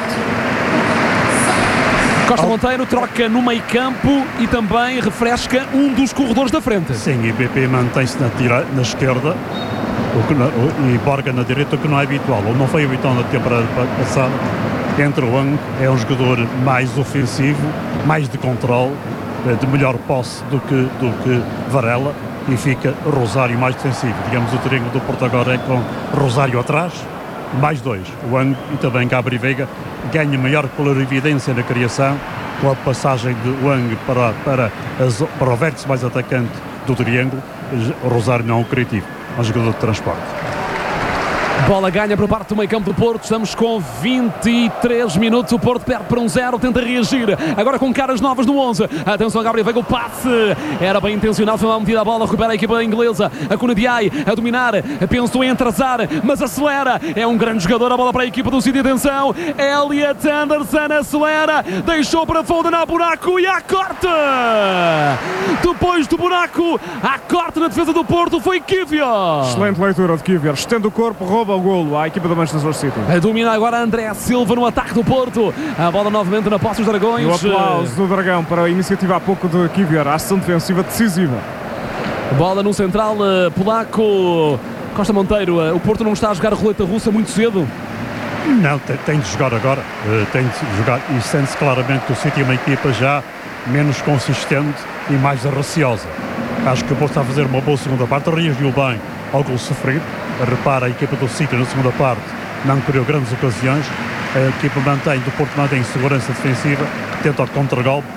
Costa Monteiro troca no meio campo e também refresca um dos corredores da frente. Sim, e BP mantém-se na esquerda e Borja na direita, o que não é habitual, ou não foi habitual na temporada passada. Entre o Wang, é um jogador mais ofensivo, mais de controle, de melhor posse do que Varela, e fica Rosário mais defensivo. Digamos, o triângulo do Porto agora é com Rosário atrás, mais dois, Wang e também Gabriel Veiga. Ganha maior clarividência na criação com a passagem de Wang para o vértice mais atacante do triângulo. O Rosário não é um criativo, é um jogador de transporte. Bola ganha por parte do meio campo do Porto. Estamos com 23 minutos. O Porto perde para 1-0, tenta reagir. Agora com caras novas no 11. Atenção, Gabriel Veiga, o passe. Era bem intencional, foi mal metida a bola. Recupera a equipa inglesa. A Ndiaye a dominar. Pensou em atrasar, mas acelera. É um grande jogador. A bola para a equipa do City. Atenção. Elliot Anderson acelera. Deixou para Foden, há buraco e há corte. Depois do buraco, há corte na defesa do Porto. Foi Kivior. Excelente leitura de Kivior. Estende o corpo, rouba o golo à equipa do Manchester City. Domina agora André Silva no ataque do Porto. A bola novamente na posse dos Dragões. E o aplauso do Dragão para a iniciativa há pouco de Kivior. A ação defensiva decisiva. Bola no central polaco. Costa Monteiro, o Porto não está a jogar a roleta russa muito cedo? Não, tem de jogar agora. Tem de jogar e sente-se claramente que o City é uma equipa já menos consistente e mais receosa. Acho que o Porto está a fazer uma boa segunda parte. Reagiu bem ao gol sofrido. Repara, a equipa do City na segunda parte não criou grandes ocasiões. A equipa do Porto mantém segurança defensiva, tenta o contra-golpe,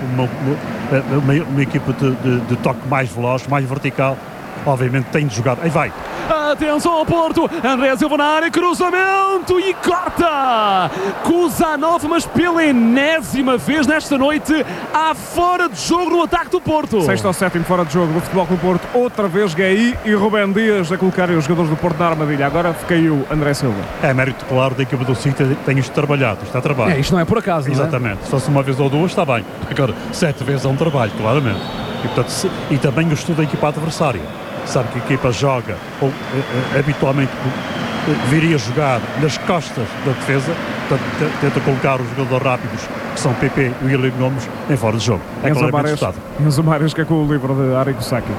uma equipa de toque mais veloz, mais vertical. Obviamente tem de jogar. Aí vai! Atenção ao Porto. André Silva na área, cruzamento e corta. Kuzanov, mas pela enésima vez nesta noite, há fora de jogo no ataque do Porto. 6º ou 7º fora de jogo do Futebol Clube do Porto. Outra vez Guehi e Rubem Dias a colocarem os jogadores do Porto na armadilha. Agora caiu André Silva. É mérito claro da equipa do City, tem isto trabalhado, isto é trabalho. Isto não é por acaso, não é? Exatamente. Se fosse uma vez ou duas, está bem. Agora, 7 vezes é um trabalho, claramente. E, portanto, e também o estudo da equipa adversária. Sabe que a equipa joga, ou habitualmente viria jogar nas costas da defesa, portanto, tenta colocar os jogadores rápidos, que são PP e William Gomes, em fora de jogo. É claramente estado. Enzo Maresca com o livro de Arrigo Sacchi.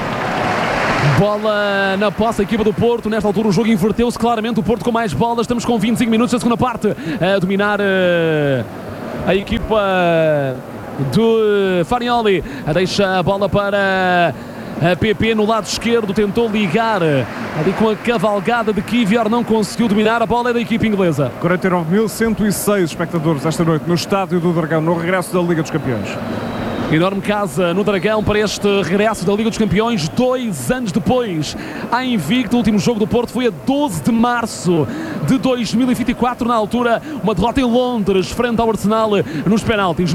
Bola na posse, a equipa do Porto. Nesta altura o jogo inverteu-se claramente. O Porto com mais bolas. Estamos com 25 minutos da segunda parte a dominar a equipa do Farioli. Deixa a bola para a PP no lado esquerdo. Tentou ligar ali com a cavalgada de Kivior. Não conseguiu dominar. A bola é da equipa inglesa. 49.106 espectadores esta noite no Estádio do Dragão, no regresso da Liga dos Campeões. Enorme casa no Dragão para este regresso da Liga dos Campeões, 2 anos depois. A invicto, o último jogo do Porto foi a 12 de março de 2024, na altura uma derrota em Londres, frente ao Arsenal nos penaltis.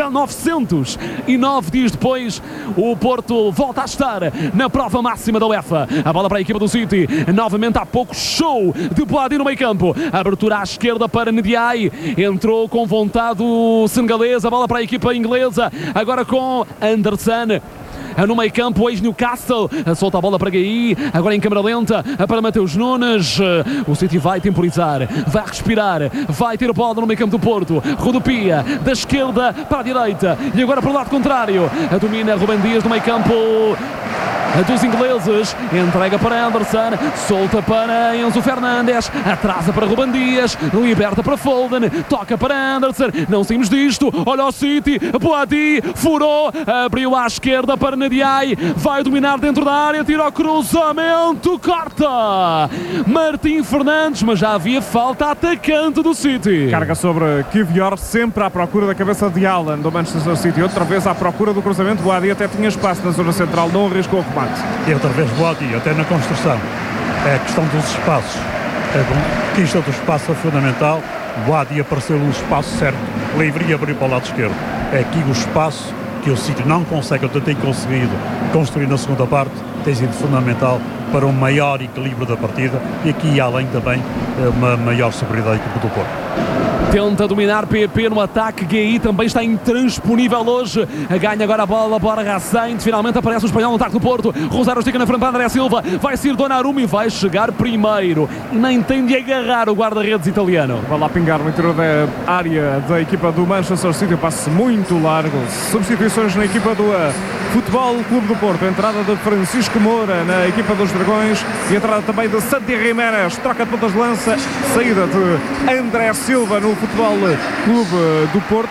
909 dias depois, o Porto volta a estar na prova máxima da UEFA. A bola para a equipa do City, novamente há pouco, show de Boadi no meio campo. Abertura à esquerda para Ndiaye, entrou com vontade o senegalês. A bola para a equipa inglesa, agora com Anderson no meio campo, ex-Newcastle, solta a bola para Guehi, agora em câmara lenta para Mateus Nunes. O City vai temporizar, vai respirar, vai ter a bola no meio campo do Porto, rodopia da esquerda para a direita e agora para o lado contrário, domina Rubem Dias no meio campo dos ingleses, entrega para Anderson, solta para Enzo Fernandes, atrasa para Rubem Dias, liberta para Foden, toca para Anderson, não saímos disto, olha o City, Boadi, furou, abriu à esquerda para Ndiaye, vai dominar dentro da área, tira o cruzamento, corta Martim Fernandes, mas já havia falta atacante do City. Carga sobre Kivior, sempre à procura da cabeça de Allen do Manchester City, outra vez à procura do cruzamento. Boadi até tinha espaço na zona central, não arriscou o remate. E outra vez Boadi, até na construção. É a questão dos espaços. A conquista do espaço é fundamental. Boadi apareceu no espaço certo, livre, e abriu para o lado esquerdo. É aqui o espaço que o City não consegue, ou tem conseguido construir na segunda parte, tem sido fundamental para um maior equilíbrio da partida e aqui além também uma maior superioridade da equipe do Porto. Tenta dominar PP no ataque, Guehi também está intransponível hoje, ganha agora a bola para Racente, finalmente aparece o espanhol no ataque do Porto, Rosário estica na frente para André Silva, vai ser Donnarumma e vai chegar primeiro, e nem tem de agarrar o guarda-redes italiano. Vai lá pingar no interior da área da equipa do Manchester City, passe muito largo. Substituições na equipa do Futebol Clube do Porto, entrada de Francisco Moura na equipa dos Dragões e entrada também de Santi Jiménez, troca de pontas de lança, saída de André Silva no Futebol Clube do Porto.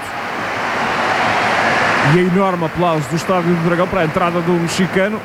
E a enorme aplauso do Estádio do Dragão para a entrada do mexicano.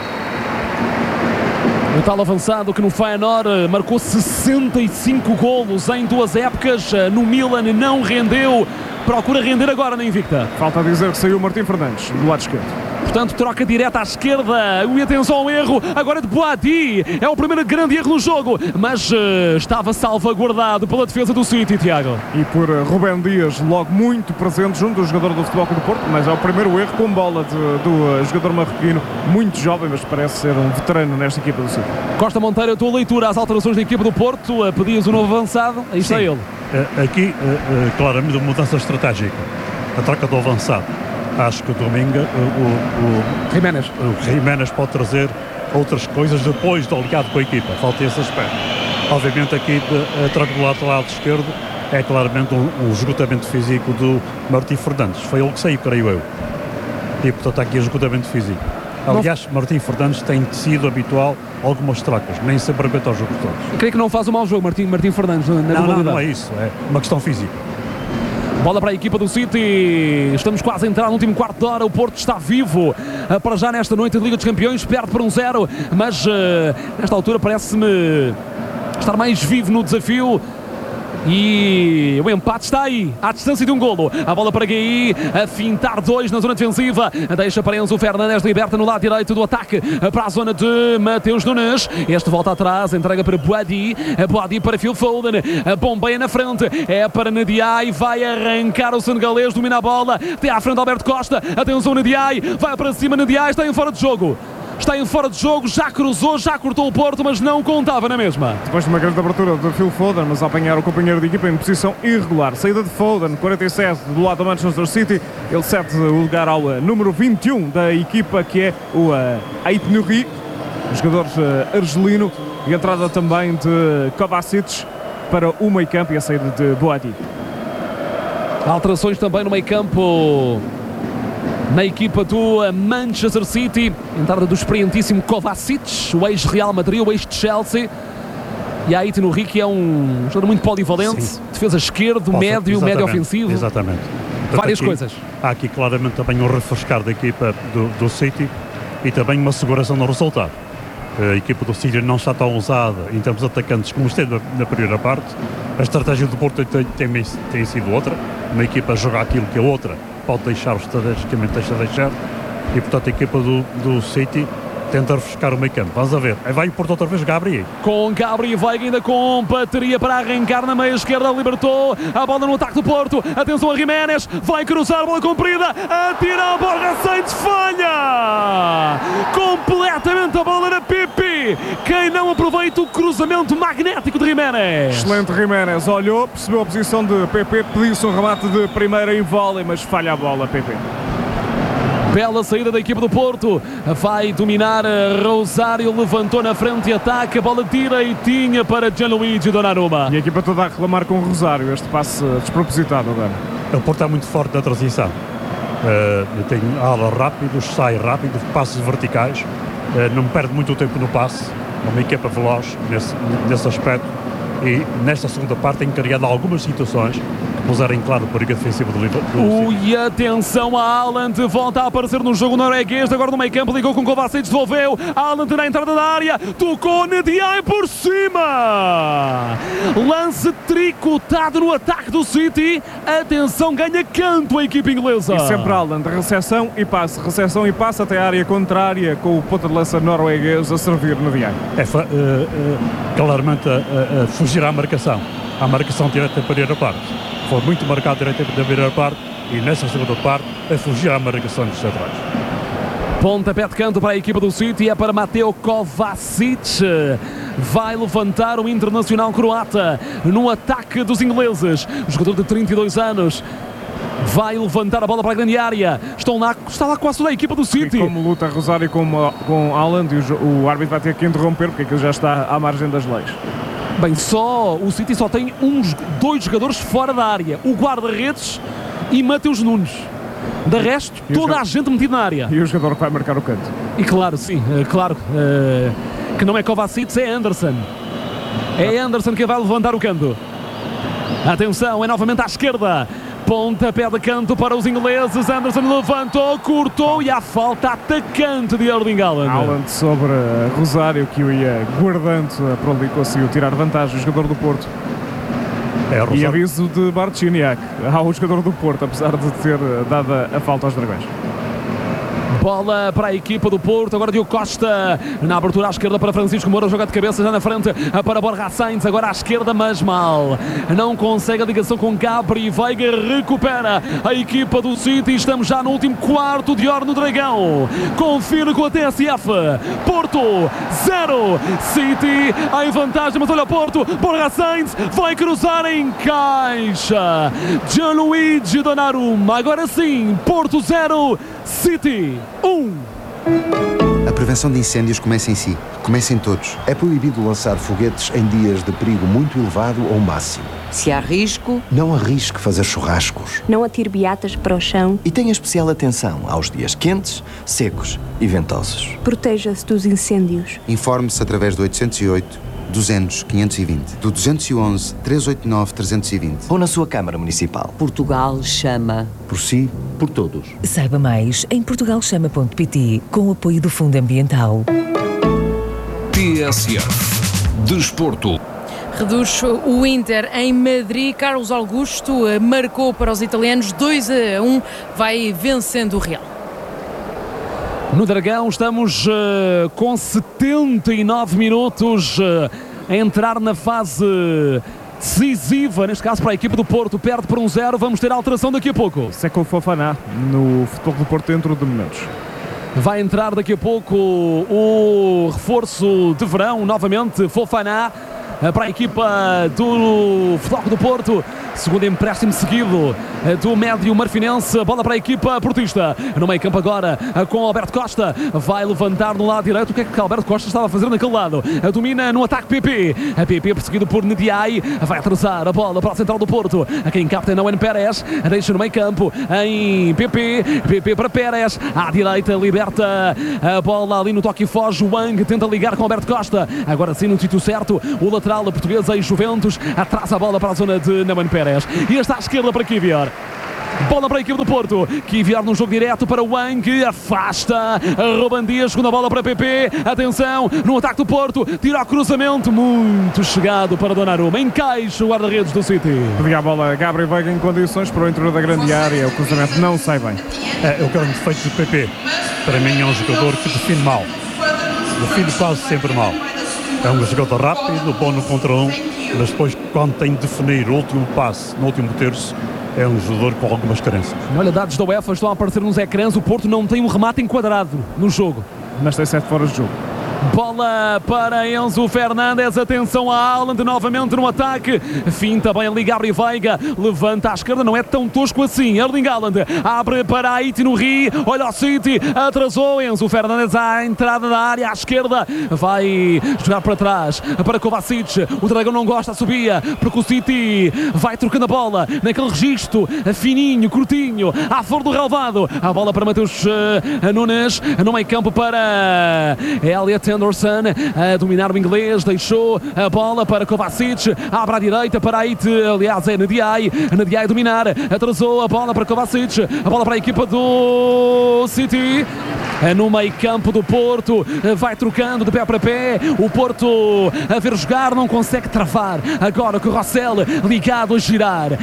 O tal avançado que no Feyenoord marcou 65 golos em 2 épocas, no Milan não rendeu, procura render agora na Invicta. Falta dizer que saiu Martim Fernandes do lado esquerdo. Portanto, troca direta à esquerda. E atenção ao erro agora de Boadi. É o primeiro grande erro no jogo, mas estava salvaguardado pela defesa do City, Tiago. E por Rubem Dias, logo muito presente junto do jogador do Futebol Clube do Porto, mas é o primeiro erro com bola do jogador marroquino, muito jovem, mas parece ser um veterano nesta equipa do City. Costa Monteiro, a tua leitura às alterações da equipa do Porto, pedias um novo avançado, aí está ele. Aqui, claramente, uma mudança estratégica. A troca do avançado. Acho que o Domingo, o Jiménez pode trazer outras coisas depois do alinhado com a equipa. Falta esse aspecto. Obviamente aqui a troca do lateral esquerdo é claramente um esgotamento físico do Martim Fernandes. Foi ele que saiu, creio eu. E portanto aqui esgotamento físico. Aliás, Martim Fernandes tem sido habitual algumas trocas, nem sempre aguenta os jogos todos. Eu creio que não faz um mau jogo Martim Fernandes na modalidade. Não é isso, é uma questão física. Bola para a equipa do City, estamos quase a entrar no último quarto de hora, o Porto está vivo para já nesta noite de Liga dos Campeões, perde por 1-0, mas nesta altura parece-me estar mais vivo no desafio E o empate está aí, à distância de um golo. A bola para Gueye, a fintar 2 na zona defensiva. Deixa para Enzo Fernandes, liberta no lado direito do ataque para a zona de Mateus Nunes. Este volta atrás, entrega para Boadi. Boadi para Phil Foden. A bombeia na frente, é para Ndiaye. Vai arrancar o senegalês, domina a bola. Até à frente Alberto Costa. Atenção Ndiaye, vai para cima Ndiaye, está em fora de jogo. Está em fora de jogo, já cruzou, já cortou o Porto, mas não contava na mesma. Depois de uma grande abertura de Phil Foden, mas a apanhar o companheiro de equipa em posição irregular. Saída de Foden, 47 do lado do Manchester City. Ele cede o lugar ao número 21 da equipa, que é o Ait Nouri, o jogador argelino. E a entrada também de Kovacic para o meio campo e a saída de Boadi. Alterações também no meio campo na equipa do Manchester City. Entrada do experientíssimo Kovacic, o ex-Real Madrid, o ex-Chelsea. E a Ait Nouri, que é um jogador muito polivalente. Sim. Defesa esquerdo, médio ofensivo. Exatamente. Várias coisas. Há aqui claramente também um refrescar da equipa do City e também uma seguração no resultado. A equipa do City não está tão usada em termos de atacantes como esteve na primeira parte. A estratégia do Porto tem sido outra. Uma equipa joga aquilo que a outra pode deixar, estrategicamente deixa deixar, e portanto a equipa do City tenta refrescar o meio campo. Vamos a ver, aí vai o Porto outra vez, Gabriel. Com Gabriel Veiga ainda com bateria para arrancar na meia esquerda, libertou a bola no ataque do Porto. Atenção a Jiménez, vai cruzar, bola comprida, atira a Borja Sainz, falha completamente a bola na Pipi. Quem não aproveita o cruzamento magnético de Jiménez. Excelente Jiménez, olhou, percebeu a posição de Pepe, pediu-se um remate de primeira em vôlei, mas falha a bola, Pepe. Bela saída da equipa do Porto, vai dominar Rosário, levantou na frente e ataca, bola direitinha para Gianluigi Donnarumma. E a equipa toda a reclamar com o Rosário, este passe despropositado agora. O Porto está muito forte na transição, tem alas rápidos, sai rápido, passos verticais, não perde muito tempo no passe, é uma equipa veloz nesse aspecto. E nesta segunda parte tem criado algumas situações que puseram em claro o perigo defensivo do Liverpool. E atenção a Haaland, volta a aparecer no jogo norueguês, agora no meio campo, ligou com Kovacic, devolveu, Haaland na entrada da área, tocou Ndiaye por cima, lance tricotado no ataque do City, atenção, ganha canto a equipe inglesa. E sempre Haaland, recepção e passe até a área contrária, com o ponta de lança norueguês a servir Ndiaye. Claramente a fugir à marcação direta da primeira parte. Foi muito marcado direto da primeira parte e nessa segunda parte a fugir à marcação dos centrais. Pontapé de canto para a equipa do City, é para Mateo Kovacic. Vai levantar o internacional croata no ataque dos ingleses. O jogador de 32 anos vai levantar a bola para a grande área. Está lá quase toda a equipa do City. E como luta Rosário com Haaland, o árbitro vai ter que interromper porque aquilo já está à margem das leis. Bem, o City só tem dois jogadores fora da área, o guarda-redes e Mateus Nunes. De resto, toda a gente metida na área. E o jogador que vai marcar o canto. E claro, sim, que não é Kovacic, é Anderson. É Anderson que vai levantar o canto. Atenção, é novamente à esquerda. Pontapé de canto para os ingleses. Anderson levantou, cortou e há falta atacante de Erling Haaland. Haaland sobre Rosário, que o ia guardando para ali, conseguiu tirar vantagem o jogador do Porto. E aviso de Marciniak ao jogador do Porto, apesar de ter dado a falta aos Dragões. Bola para a equipa do Porto, agora Diogo Costa na abertura à esquerda para Francisco Moura, joga de cabeça já na frente para Borja Sainz, agora à esquerda mas mal, não consegue a ligação com Gabriel Veiga, recupera a equipa do City, estamos já no último quarto de hora no Dragão, confirma com a TSF, Porto 0, City em vantagem, mas olha o Porto, Borja Sainz vai cruzar em caixa, Gianluigi Donnarumma, agora sim, Porto 0, City 1. A prevenção de incêndios começa em si. Começa em todos. É proibido lançar foguetes em dias de perigo muito elevado ou máximo. Se há risco, não arrisque fazer churrascos. Não atire beatas para o chão. E tenha especial atenção aos dias quentes, secos e ventosos. Proteja-se dos incêndios. Informe-se através do 808 200 520, do 211 389 320 ou na sua Câmara Municipal. Portugal chama. Por si, por todos. Saiba mais em portugalchama.pt com o apoio do Fundo Ambiental. TSF Desporto. reduz o Inter em Madrid. Carlos Augusto marcou para os italianos 2-1, vai vencendo o Real. No Dragão estamos com 79 minutos a entrar na fase decisiva, neste caso para a equipa do Porto. Perde por 1-0, vamos ter alteração daqui a pouco. Seco Fofana no Futebol do Porto dentro de momentos. Vai entrar daqui a pouco o reforço de verão, novamente Fofana, para a equipa do Futebol do Porto. Segundo empréstimo seguido do médio marfinense. Bola para a equipa portista. No meio campo agora com Alberto Costa. Vai levantar no lado direito. O que é que Alberto Costa estava a fazer naquele lado? Domina no ataque PP. A PP perseguido por Ndiaye. Vai atrasar a bola para a central do Porto. A quem capta Nawen Pérez. Deixa no meio campo em PP. PP para Pérez. À direita liberta a bola ali no toque e foge. Wang tenta ligar com Alberto Costa. Agora sim no sítio certo. O lateral portuguesa e Juventus. Atrasa a bola para a zona de Nawen Pérez. E está à esquerda para Kivior. Bola para a equipe do Porto. Kivior num jogo direto para Wang. Afasta. Ruben Dias. Segunda bola para PP. Atenção no ataque do Porto. Tira o cruzamento. Muito chegado para Donnarumma. Encaixa o guarda-redes do City. Pedia a bola Gabriel Veiga em condições para o interior da grande área. O cruzamento não sai bem. É o grande defeito do PP. Para mim é um jogador que define mal. Define quase sempre mal. É um jogador rápido, bom no contra um, mas depois, quando tem de definir o último passe, no último terço, é um jogador com algumas carências. Olha, dados da UEFA estão a aparecer nos ecrãs. O Porto não tem um remate enquadrado no jogo. Mas tem 7 fora de jogo. Bola para Enzo Fernandes. Atenção a Haaland novamente no ataque. Finta bem ali Gabriel Veiga. Levanta à esquerda. Não é tão tosco assim. Erling Haaland abre para Haiti no Rio. Olha o City. Atrasou Enzo Fernandes à entrada da área à esquerda. Vai jogar para trás para Kovacic. O Dragão não gosta. Subia porque o City vai trocando a bola naquele registro fininho, curtinho, à flor do relvado. A bola para Mateus Nunes. No meio campo para Elliot Anderson a dominar o inglês, deixou a bola para Kovacic, abre à direita para Haiti, aliás é Ndiaye a dominar, atrasou a bola para Kovacic, a bola para a equipa do City. No meio campo do Porto, vai trocando de pé para pé, o Porto a ver jogar, não consegue travar, agora com o Rossell ligado a girar,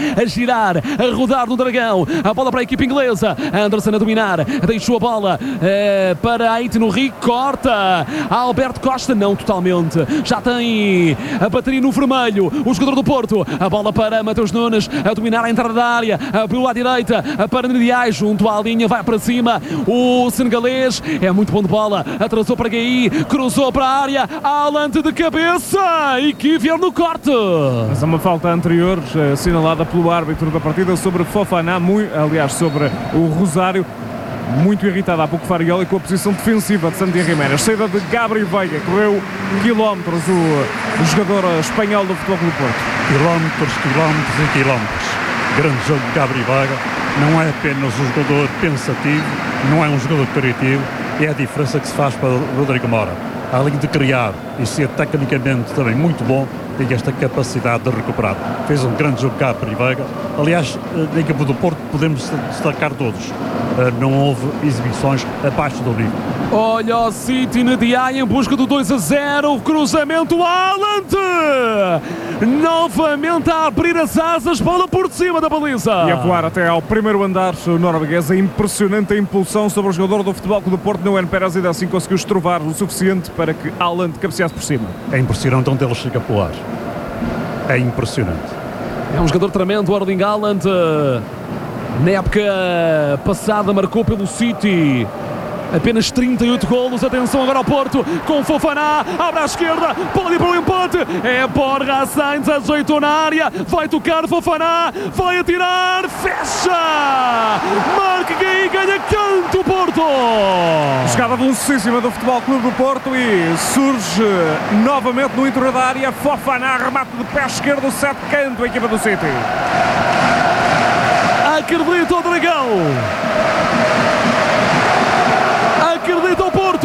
a rodar no Dragão, a bola para a equipa inglesa, Anderson a dominar, deixou a bola para Haiti no Rio, corta, Alberto Costa, não totalmente, já tem a bateria no vermelho, o jogador do Porto, a bola para Mateus Nunes, a dominar a entrada da área, abriu à direita, para Ndiaye, junto à linha, vai para cima, o senegalês, é muito bom de bola, atrasou para Gueye, cruzou para a área, Haaland de cabeça e Kivior no corte. Mas há uma falta anterior assinalada pelo árbitro da partida sobre Fofana, aliás sobre o Rosário. Muito irritado há pouco Farioli com a posição defensiva de Santi Jiménez. Saída de Gabriel Veiga, correu quilómetros o jogador espanhol do Futebol do Porto. Quilómetros e quilómetros. Grande jogo de Gabriel Veiga. Não é apenas um jogador pensativo, não é um jogador criativo, é a diferença que se faz para o Rodrigo Mora. Além de criar e ser tecnicamente também muito bom, tem esta capacidade de recuperar. Fez um grande jogo cá para Veiga. Aliás, na equipa do Porto podemos destacar todos. Não houve exibições abaixo do nível. Olha o City Ndiaye em busca do 2-0, cruzamento Haaland! Novamente a abrir as asas, bola por cima da baliza. E a voar até ao primeiro andar o norueguês, a impressionante impulsão sobre o jogador do Futebol Clube do Porto, Nawen Pérez, ainda assim conseguiu estrovar o suficiente para que Haaland cabeceasse por cima. É impressionante onde ele chega a ar. É impressionante. É um jogador tremendo, o Erling Haaland. Na época passada marcou pelo City apenas 38 golos. Atenção agora ao Porto com Fofana, abre à esquerda, pode ir para o empate, é Borja Sainz, ajeitou na área, vai tocar Fofana, vai atirar, fecha, marca e ganha canto Porto. Jogada velocidíssima do Futebol Clube do Porto e surge novamente no interior da área Fofana, remate de pé esquerdo, 7 canto, a equipa do City. Acredita o Dragão, acredita o Porto,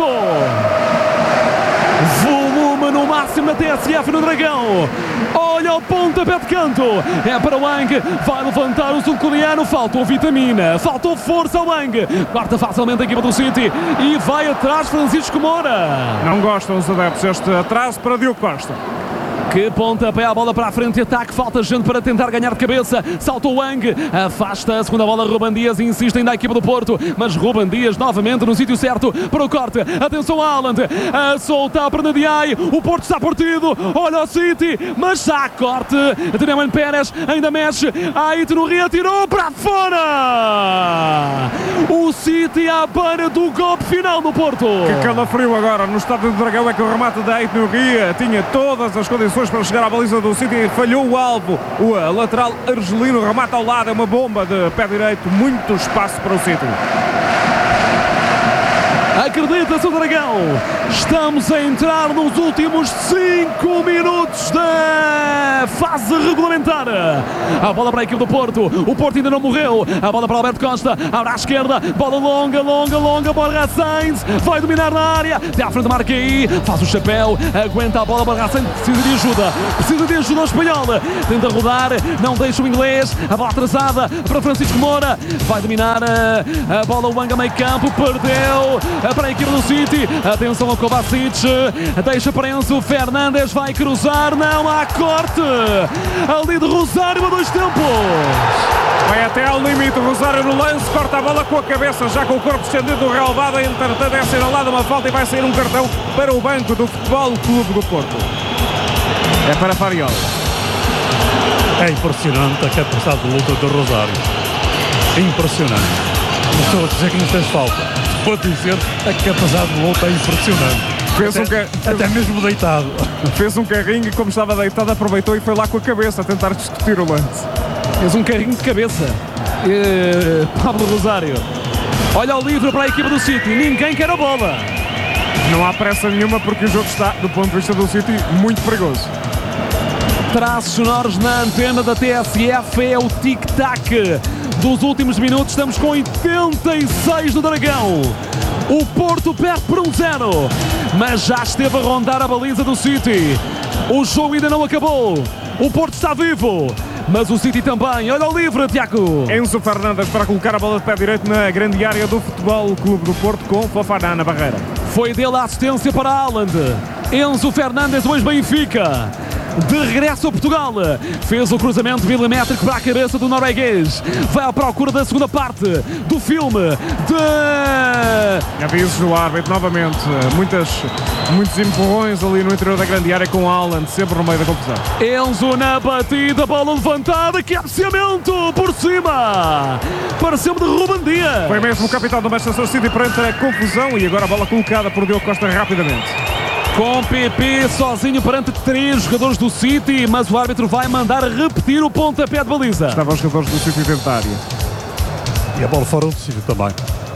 volume no máximo na TSF no Dragão. Olha o pontapé de canto, é para o Wang, vai levantar o sul-coreano, faltou vitamina, faltou força ao Wang, corta facilmente a equipa do City e vai atrás Francisco Moura. Não gostam os adeptos este atraso para Diogo Costa. Que pontapé, a bola para a frente, ataque, falta gente para tentar ganhar de cabeça, salta o Wang, afasta a segunda bola, Ruben Dias, insiste ainda a equipa do Porto, mas Ruben Dias novamente no sítio certo para o corte, atenção a Haaland, a soltar a perna de Ai, o Porto está partido, olha o City, mas há corte de Neumann Pérez, ainda mexe, Ait no Rio, tirou para fora, o City à beira do golpe final no Porto. Que calafrio agora no estádio do Dragão, é que o remate da Ait no Rio tinha todas as condições para chegar à baliza do City e falhou o alvo. O lateral argelino remata ao lado, é uma bomba de pé direito, muito espaço para o City. Acredita-se o Dragão, estamos a entrar nos últimos 5 minutos da fase regulamentar. A bola para a equipe do Porto, o Porto ainda não morreu, a bola para Alberto Costa, abre à esquerda, bola longa, Borja Sainz, vai dominar na área, até à frente marca aí, faz o chapéu, aguenta a bola, Borja Sainz precisa de ajuda ao espanhol, tenta rodar, não deixa o inglês, a bola atrasada para Francisco Moura, vai dominar a bola, o Wang a meio campo, perdeu para a equipe do City, atenção ao Kovacic, deixa para Enzo Fernandes, vai cruzar, não há corte, ali de Rosário a 2 tempos. Vai até ao limite, o Rosário no lance, corta a bola com a cabeça, já com o corpo estendido do relevado, entretanto é assinalada uma falta e vai sair um cartão para o banco do Futebol Clube do Porto. É para Fariol. É impressionante a capacidade de luta do Rosário. Impressionante. Não estou a dizer que não fez falta. Vou dizer, a capacidade de luta é impressionante. Até mesmo deitado. Fez um carrinho e, como estava deitado, aproveitou e foi lá com a cabeça a tentar discutir o lance. Fez um carrinho de cabeça. Pablo Rosário. Olha o livre para a equipa do City. Ninguém quer a bola. Não há pressa nenhuma porque o jogo está, do ponto de vista do City, muito perigoso. Traços sonoros na antena da TSF, é o tic-tac dos últimos minutos. Estamos com 86 no Dragão. O Porto perde por 1-0, mas já esteve a rondar a baliza do City. O jogo ainda não acabou. O Porto está vivo, mas o City também. Olha o livre, Tiago. Enzo Fernandes para colocar a bola de pé direito na grande área do Futebol Clube do Porto, com Fofana na barreira. Foi dele a assistência para Haaland. Enzo Fernandes, o ex-Benfica, de regresso a Portugal, fez o cruzamento milimétrico para a cabeça do norueguês, vai à procura da segunda parte do filme de... Avisos do árbitro novamente, muitos empurrões ali no interior da grande área com Haaland, sempre no meio da confusão. Enzo na batida, bola levantada, que cabeceamento por cima, pareceu-me de Ruben Dias. Foi mesmo o capitão do Manchester City perante a confusão e agora a bola colocada por Diogo Costa rapidamente. Com PP sozinho perante 3 jogadores do City, mas o árbitro vai mandar repetir o pontapé de baliza. Estavam os jogadores do City dentro da área. E a bola fora do City também.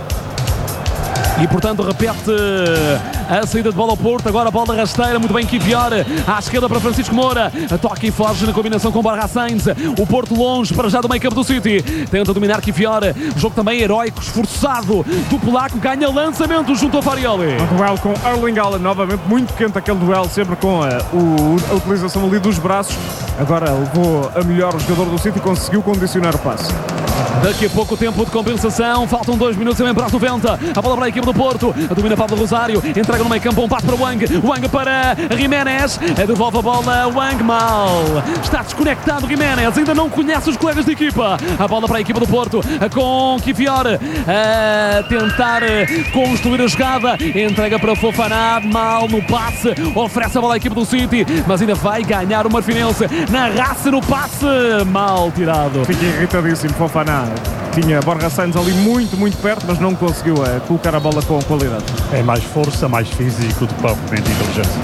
E portanto repete a saída de bola ao Porto, agora a bola rasteira, muito bem Kivior, à esquerda para Francisco Moura, toca e foge na combinação com Borja Sainz, o Porto longe para já do meio campo do City, tenta dominar Kivior, jogo também heróico, esforçado do polaco, ganha lançamento junto ao Farioli. Um duelo com Erling Haaland, novamente muito quente aquele duelo, sempre com a utilização ali dos braços, agora levou a melhor o jogador do City e conseguiu condicionar o passe. Daqui a pouco tempo de compensação, faltam 2 minutos também para os 90, a bola para a equipe do Porto, domina Pablo Rosário, entrega no meio campo, um passo para Wang para Jiménez, devolve a bola, Wang mal, está desconectado Jiménez, ainda não conhece os colegas de equipa, a bola para a equipa do Porto, com Kivior, a tentar construir a jogada, entrega para Fofana, mal no passe, oferece a bola à equipe do City, mas ainda vai ganhar o Marfinense, na raça no passe, mal tirado. Fica irritadíssimo Fofana. Tinha Borja Sainz ali muito perto, mas não conseguiu colocar a bola com qualidade. É mais força, mais físico do que propriamente inteligência.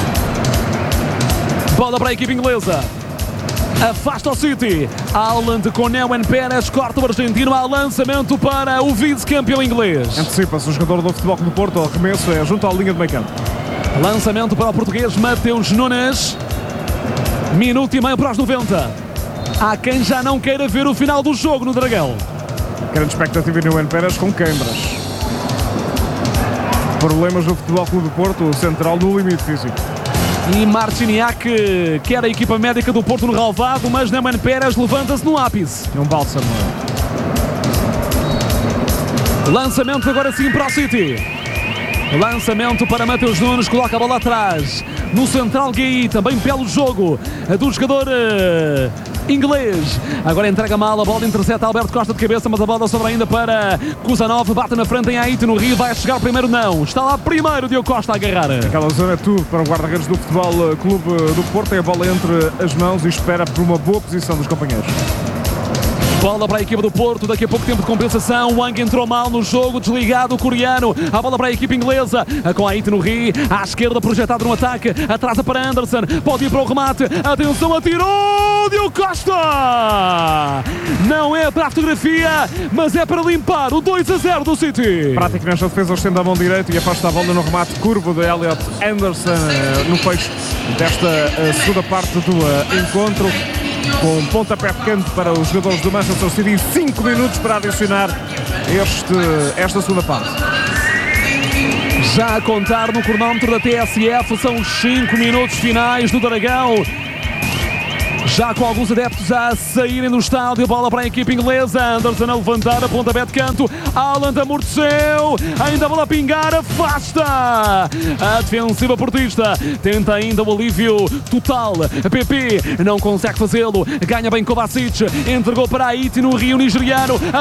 Bola para a equipe inglesa. Afasta o City. Haaland com Neumann Pérez, corta o argentino, há lançamento para o vice-campeão inglês. Antecipa-se o jogador do Futebol Clube do Porto, o arremesso é junto à linha de meio campo. Lançamento para o português Mateus Nunes. Minuto e meio para os 90. Há quem já não queira ver o final do jogo no Dragão. Grande expectativa de Neumann Pérez com queimbras. Problemas do Futebol Clube do Porto, o central no limite físico. E Marciniak quer a equipa médica do Porto no relvado, mas Neumann Pérez levanta-se no ápice. É um bálsamo. Lançamento agora sim para o City. Lançamento para Mateus Nunes, coloca a bola atrás. no Central GI, também belo jogo do jogador inglês. Agora entrega mal, a bola intercepta Alberto Costa de cabeça, mas a bola sobra ainda para Kuzanov, bate na frente em Aite no Rio, vai chegar primeiro, não, está lá primeiro Diogo Costa a agarrar. Aquela zona é tudo para o guarda-redes do Futebol Clube do Porto, tem a bola entre as mãos e espera por uma boa posição dos companheiros. Bola para a equipa do Porto, daqui a pouco tempo de compensação. Wang entrou mal no jogo, desligado o coreano. A bola para a equipa inglesa, com a Aite no Rio, à esquerda projetado no ataque, atrasa para Anderson, pode ir para o remate, atenção, atirou Diogo Costa! Não é para a fotografia, mas é para limpar o 2-0 do City. Prática nesta defesa, estende a mão direita e afasta a bola no remate curvo de Elliot Anderson no fecho desta segunda parte do encontro, com um pontapé de canto para os jogadores do Manchester City e 5 minutos para adicionar esta segunda parte. Já a contar no cronómetro da TSF, são os 5 minutos finais do Dragão. Já com alguns adeptos a saírem do estádio, bola para a equipa inglesa, Anderson a levantar a pontapé de canto, Haaland amorteceu, ainda a bola a pingar, afasta a defensiva portista, tenta ainda o alívio total, PP não consegue fazê-lo, ganha bem Kovacic, entregou para Aite no Rio nigeriano,